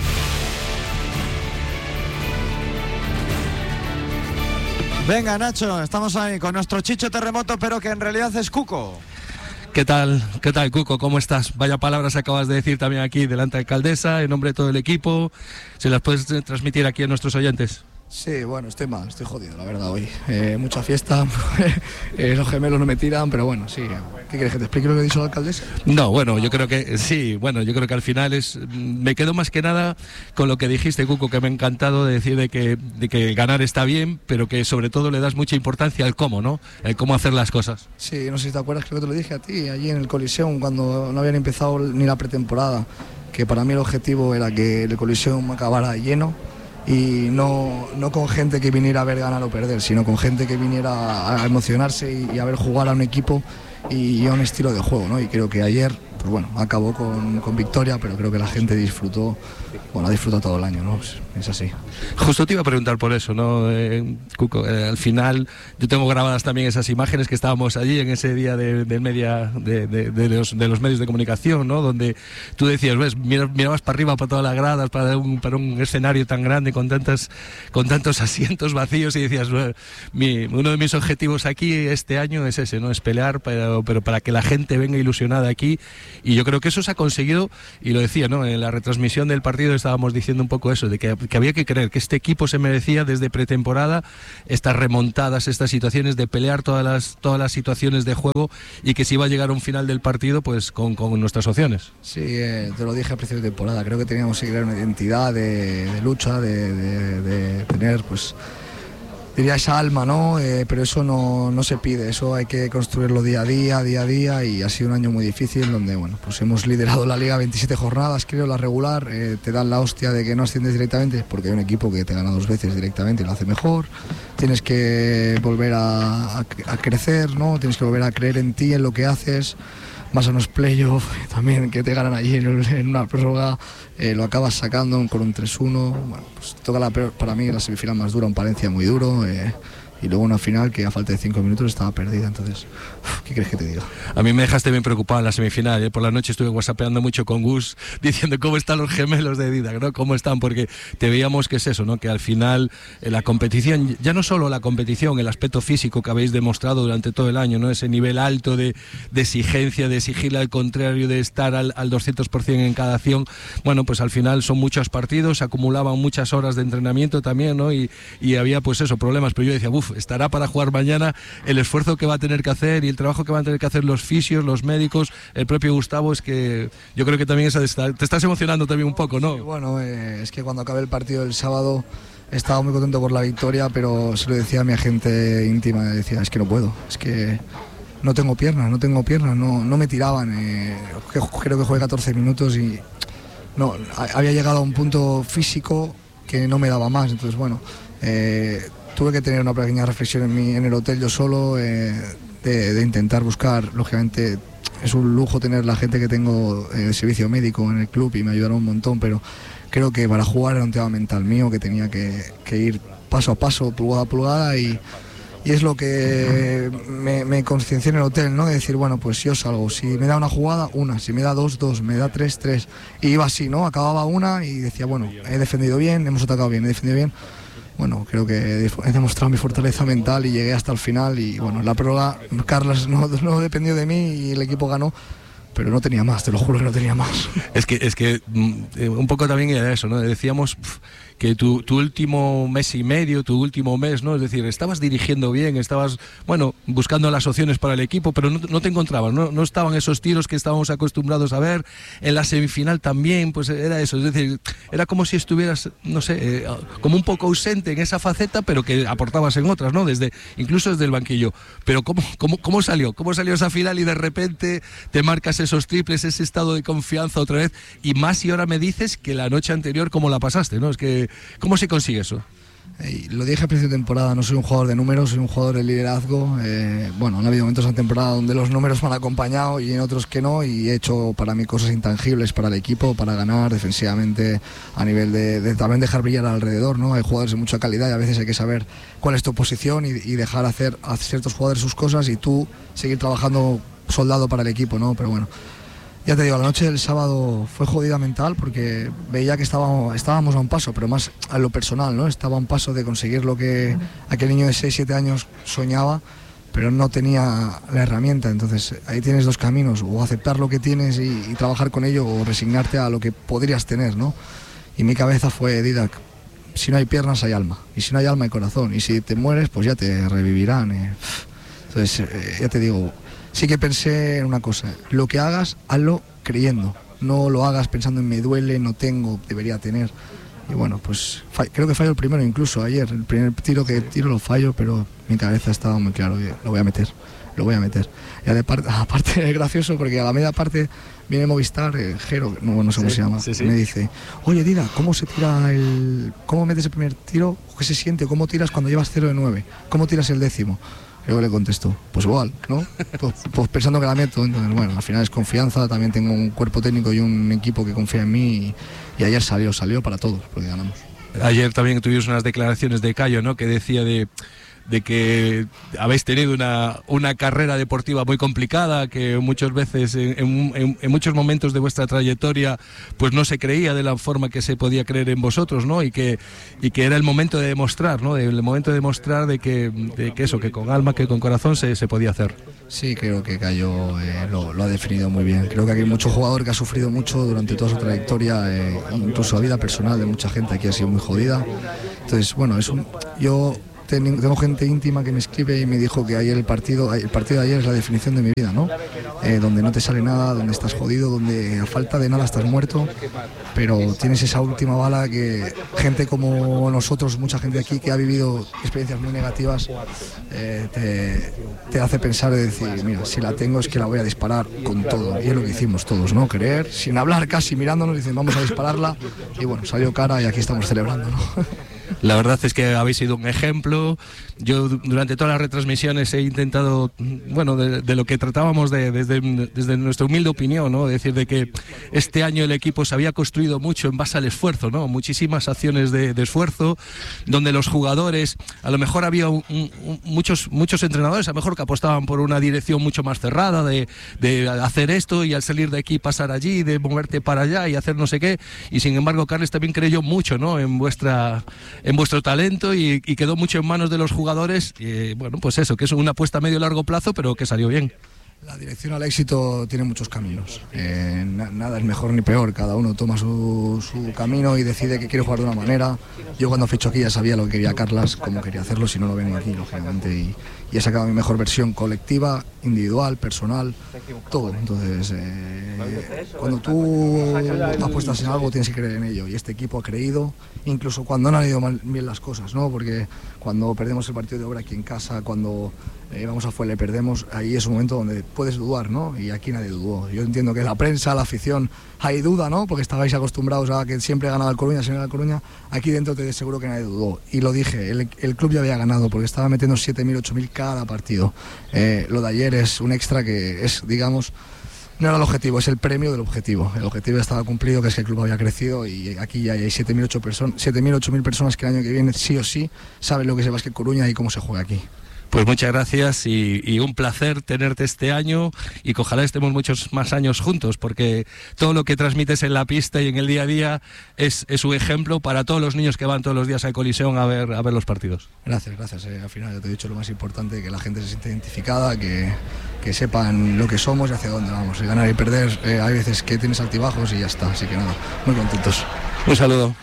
Venga, Nacho, estamos ahí con nuestro Chicho Terremoto, pero que en realidad es Cuco. ¿Qué tal, Cuco? ¿Cómo estás? Vaya palabras acabas de decir también aquí delante de la alcaldesa, en nombre de todo el equipo. ¿Se las puedes transmitir aquí a nuestros oyentes? Sí, bueno, estoy mal, estoy jodido, la verdad, hoy. Mucha fiesta, los gemelos no me tiran, pero bueno, sí. ¿Qué quieres, que te explique lo que ha dicho la alcaldesa? No, bueno, yo creo que sí, yo creo que al final me quedo más que nada con lo que dijiste, Cuco, que me ha encantado de decir de que ganar está bien, pero que sobre todo le das mucha importancia al cómo, ¿no? El cómo hacer las cosas. Sí, no sé si te acuerdas, creo que te lo dije a ti, allí en el Coliseum, cuando no habían empezado ni la pretemporada, que para mí el objetivo era que el Coliseum acabara lleno, y no con gente que viniera a ver ganar o perder, sino con gente que viniera a emocionarse y a ver jugar a un equipo y a un estilo de juego, ¿no? Y creo que ayer, pues bueno, acabó con victoria, pero creo que la gente disfrutó, bueno, ha disfrutado todo el año, ¿no? Es así. Justo te iba a preguntar por eso, ¿no, Cuco? Al final, yo tengo grabadas también esas imágenes que estábamos allí en ese día de los medios de comunicación, ¿no? Donde tú decías, ves, mirabas para arriba, para todas las gradas, para un escenario tan grande con tantos asientos vacíos y decías, uno de mis objetivos aquí este año es ese, ¿no? Es pelear, pero para que la gente venga ilusionada aquí. Y yo creo que eso se ha conseguido, y lo decía, ¿no? En la retransmisión del partido estábamos diciendo un poco eso, de que había que creer que este equipo se merecía desde pretemporada estas remontadas, estas situaciones de pelear todas las situaciones de juego, y que si iba a llegar a un final del partido pues con nuestras opciones. Sí, te lo dije a principio de temporada, creo que teníamos que crear una identidad de lucha, de tener, pues diría, esa alma, ¿no? Pero eso no se pide, eso hay que construirlo día a día, y ha sido un año muy difícil donde, bueno, pues hemos liderado la liga 27 jornadas, creo, la regular, te dan la hostia de que no asciendes directamente porque hay un equipo que te gana 2 veces directamente y lo hace mejor, tienes que volver a crecer, ¿no? Tienes que volver a creer en ti, en lo que haces. Vas a unos playoffs también que te ganan allí en una prórroga, lo acabas sacando con un 3-1. Bueno, pues toca para mí la semifinal más dura, un Palencia muy duro, y luego una final que a falta de 5 minutos estaba perdida. Entonces, ¿qué crees que te diga? A mí me dejaste bien preocupado en la semifinal, Por la noche estuve whatsappeando mucho con Gus diciendo cómo están los gemelos de Didac, ¿no? Cómo están, porque te veíamos que es eso, ¿no? Que al final la competición, ya no solo la competición, el aspecto físico que habéis demostrado durante todo el año, ¿no? Ese nivel alto de exigencia, de exigirle al contrario, de estar al 200% en cada acción. Bueno, pues al final son muchos partidos, se acumulaban muchas horas de entrenamiento también, ¿no? Y había, pues eso, problemas, pero yo decía, estará para jugar mañana, el esfuerzo que va a tener que hacer y el trabajo que van a tener que hacer los fisios, los médicos, el propio Gustavo, es que yo creo que también te estás emocionando también un poco, ¿no? Sí, bueno, es que cuando acabé el partido el sábado estaba muy contento por la victoria, pero se lo decía a mi agente íntima, decía, es que no puedo, es que no tengo piernas, no me tiraban, creo que jugué 14 minutos y no, había llegado a un punto físico que no me daba más, entonces bueno, tuve que tener una pequeña reflexión en el hotel yo solo, de intentar buscar, lógicamente es un lujo tener la gente que tengo de servicio médico en el club y me ayudaron un montón, pero creo que para jugar era un tema mental mío que tenía que ir paso a paso, pulgada a pulgada, y es lo que me conciencié en el hotel, ¿no? De decir, bueno, pues yo salgo, si me da una jugada, una, si me da dos, me da tres, y iba así, ¿no? Acababa una y decía, bueno, he defendido bien, hemos atacado bien, he defendido bien. Bueno, creo que he demostrado mi fortaleza mental y llegué hasta el final, y bueno, la prórroga, Carlos no dependió de mí y el equipo ganó, pero no tenía más, te lo juro que no tenía más. Es que un poco también era eso, ¿no? Decíamos que tu último mes y medio, tu último mes, ¿no? Es decir, estabas dirigiendo bien, estabas, bueno, buscando las opciones para el equipo, pero no te encontrabas, no estaban esos tiros que estábamos acostumbrados a ver. En la semifinal también, pues era eso, es decir, era como si estuvieras, no sé, como un poco ausente en esa faceta, pero que aportabas en otras, ¿no? Incluso desde el banquillo. Pero ¿cómo salió? ¿Cómo salió esa final y de repente te marcas esos triples, ese estado de confianza otra vez? Y más si ahora me dices que la noche anterior cómo la pasaste, ¿no? Es que ¿cómo se consigue eso? Lo dije al principio de temporada, no soy un jugador de números, soy un jugador de liderazgo. Bueno, han habido momentos en la temporada donde los números me han acompañado y en otros que no, y he hecho para mí cosas intangibles para el equipo, para ganar defensivamente, a nivel de también dejar brillar alrededor, ¿no? Hay jugadores de mucha calidad y a veces hay que saber cuál es tu posición y dejar hacer a ciertos jugadores sus cosas y tú seguir trabajando soldado para el equipo, ¿no? Pero bueno, ya te digo, la noche del sábado fue jodida mental porque veía que estábamos a un paso, pero más a lo personal, ¿no? Estaba a un paso de conseguir lo que aquel niño de 6-7 años soñaba, pero no tenía la herramienta. Entonces ahí tienes dos caminos, o aceptar lo que tienes y trabajar con ello, o resignarte a lo que podrías tener, ¿no? Y mi cabeza fue, Didac, si no hay piernas hay alma, y si no hay alma hay corazón, y si te mueres pues ya te revivirán. Entonces ya te digo, sí que pensé en una cosa, lo que hagas, hazlo creyendo, no lo hagas pensando en me duele, no tengo, debería tener. Y bueno, pues creo que fallo el primero incluso ayer, el primer tiro que tiro lo fallo, pero mi cabeza estaba muy claro, lo voy a meter. lo voy a meter. Y aparte es gracioso porque a la media parte viene Movistar, Jero, no sé cómo se llama, me dice, oye Dida, ¿cómo metes el primer tiro? ¿Qué se siente? ¿Cómo tiras cuando llevas 0 de 9? ¿Cómo tiras el décimo? Yo le contesto, pues igual, ¿no? Pues pensando que la meto. Entonces, bueno, al final es confianza, también tengo un cuerpo técnico y un equipo que confía en mí y ayer salió para todos, porque ganamos. Ayer también tuvimos unas declaraciones de Cayo, ¿no? Que decía de que habéis tenido una carrera deportiva muy complicada, que muchas veces en muchos momentos de vuestra trayectoria pues no se creía de la forma que se podía creer en vosotros, ¿no? Y que era el momento de demostrar, ¿no? El momento de demostrar de que con alma, que con corazón se podía hacer. Sí, creo que Cayo lo ha definido muy bien. Creo que aquí hay mucho jugador que ha sufrido mucho durante toda su trayectoria, incluso la vida personal de mucha gente aquí ha sido muy jodida. Entonces, bueno, yo tengo gente íntima que me escribe y me dijo que ayer el partido de ayer es la definición de mi vida, ¿no? Donde no te sale nada, donde estás jodido, donde a falta de nada estás muerto, pero tienes esa última bala que gente como nosotros, mucha gente aquí que ha vivido experiencias muy negativas, te hace pensar y decir, mira, si la tengo es que la voy a disparar con todo. Y es lo que hicimos todos, ¿no? Querer, sin hablar casi, mirándonos, dicen vamos a dispararla y bueno, salió cara y aquí estamos celebrando, ¿no? La verdad es que habéis sido un ejemplo. Yo durante todas las retransmisiones he intentado, bueno, de lo que tratábamos desde nuestra humilde opinión, ¿no? Decir de que este año el equipo se había construido mucho en base al esfuerzo, ¿no? Muchísimas acciones de esfuerzo, donde los jugadores, a lo mejor había muchos entrenadores, a lo mejor que apostaban por una dirección mucho más cerrada, de hacer esto y al salir de aquí pasar allí, de moverte para allá y hacer no sé qué. Y sin embargo, Carles también creyó mucho, ¿no? En vuestro talento y quedó mucho en manos de los jugadores. Y, bueno, pues eso, que es una apuesta a medio y largo plazo, pero que salió bien. La dirección al éxito tiene muchos caminos. Nada es mejor ni peor. Cada uno toma su camino y decide que quiere jugar de una manera. Yo cuando ficho aquí ya sabía lo que quería Carlas, cómo quería hacerlo, si no lo ven aquí, lógicamente. Y he sacado mi mejor versión colectiva, individual, personal, todo. Entonces, cuando tú apuestas en algo tienes que creer en ello. Y este equipo ha creído, incluso cuando no han ido bien las cosas, ¿no? Porque cuando perdemos el partido de Obra aquí en casa, cuando vamos afuera y le perdemos, ahí es un momento donde puedes dudar, ¿no? Y aquí nadie dudó. Yo entiendo que la prensa, la afición, hay duda, ¿no? Porque estabais acostumbrados a que siempre ganaba el Coruña, siempre el Coruña. Aquí dentro te aseguro que nadie dudó. Y lo dije, el club ya había ganado porque estaba metiendo 7.000, 8.000 cada partido. Lo de ayer es un extra que es, digamos, no era el objetivo, es el premio del objetivo. El objetivo ya estaba cumplido, que es que el club había crecido y aquí ya hay 7.000, 8.000 personas que el año que viene sí o sí saben lo que es el Básquet Coruña y cómo se juega aquí. Pues muchas gracias y un placer tenerte este año y que ojalá estemos muchos más años juntos, porque todo lo que transmites en la pista y en el día a día es un ejemplo para todos los niños que van todos los días a Colisión a ver los partidos. Gracias. Al final ya te he dicho lo más importante, que la gente se siente identificada, que sepan lo que somos y hacia dónde vamos. Y ganar y perder, hay veces que tienes altibajos y ya está, así que nada, muy contentos. Un saludo.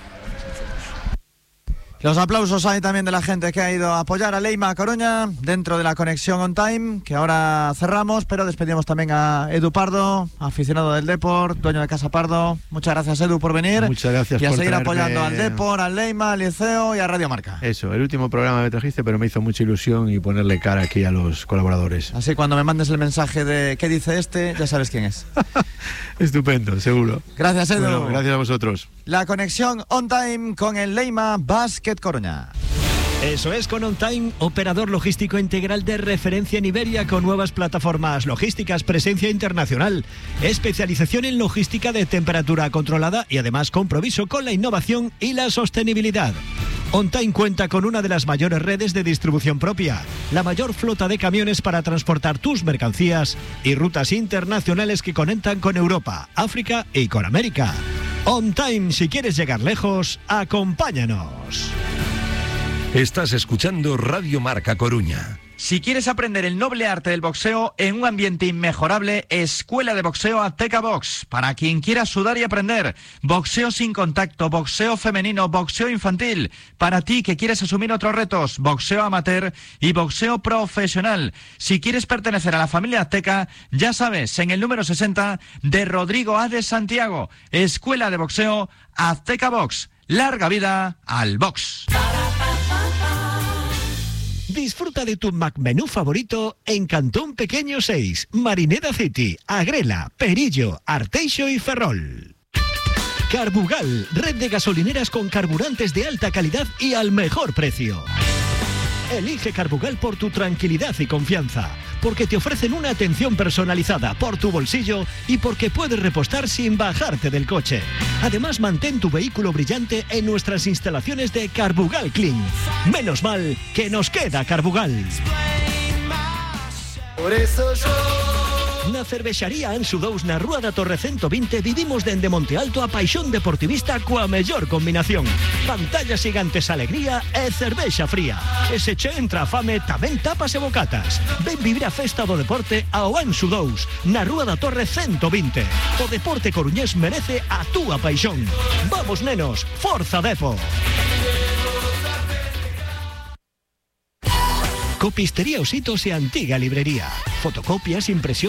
Los aplausos hay también de la gente que ha ido a apoyar a Leima Coruña dentro de la conexión on time, que ahora cerramos, pero despedimos también a Edu Pardo, aficionado del Depor, dueño de Casa Pardo. Muchas gracias, Edu, por venir. Muchas gracias y a por seguir traerme... apoyando al Depor, al Leima, al Liceo y a Radio Marca. Eso, el último programa me trajiste, pero me hizo mucha ilusión y ponerle cara aquí a los colaboradores. Así cuando me mandes el mensaje de ¿qué dice este? Ya sabes quién es. Estupendo, seguro. Gracias, Edu. Bueno, gracias a vosotros. La conexión on time con el Leima Básquet Coruña. Eso es, con On Time, operador logístico integral de referencia en Iberia, con nuevas plataformas logísticas, presencia internacional, especialización en logística de temperatura controlada y además compromiso con la innovación y la sostenibilidad. On Time cuenta con una de las mayores redes de distribución propia, la mayor flota de camiones para transportar tus mercancías y rutas internacionales que conectan con Europa, África y con América. On Time, si quieres llegar lejos, acompáñanos. Estás escuchando Radio Marca Coruña. Si quieres aprender el noble arte del boxeo en un ambiente inmejorable, Escuela de Boxeo Azteca Box. Para quien quiera sudar y aprender, boxeo sin contacto, boxeo femenino, boxeo infantil. Para ti que quieres asumir otros retos, boxeo amateur y boxeo profesional. Si quieres pertenecer a la familia azteca, ya sabes, en el número 60 de Rodrigo A. de Santiago. Escuela de Boxeo Azteca Box. Larga vida al box. Disfruta de tu McMenú favorito en Cantón Pequeño 6, Marineda City, Agrela, Perillo, Arteixo y Ferrol. Carbugal, red de gasolineras con carburantes de alta calidad y al mejor precio. Elige Carbugal por tu tranquilidad y confianza, porque te ofrecen una atención personalizada por tu bolsillo y porque puedes repostar sin bajarte del coche. Además, mantén tu vehículo brillante en nuestras instalaciones de Carbugal Clean. Menos mal que nos queda Carbugal. Por eso yo... Na cervexaría Ansu Dous na Rúa da Torre 120 vivimos dende Monte Alto a paixón deportivista coa mellor combinación. Pantallas gigantes, alegría e cervexa fría. E se che entra a fame, tamén tapas e bocatas. Ven vivir a festa do deporte ao Ansu Dous, na Rúa da Torre 120. O deporte coruñés merece a túa paixón. Vamos, nenos, forza Depo! Copistería Ositos e Antiga Librería. Fotocopias, impresión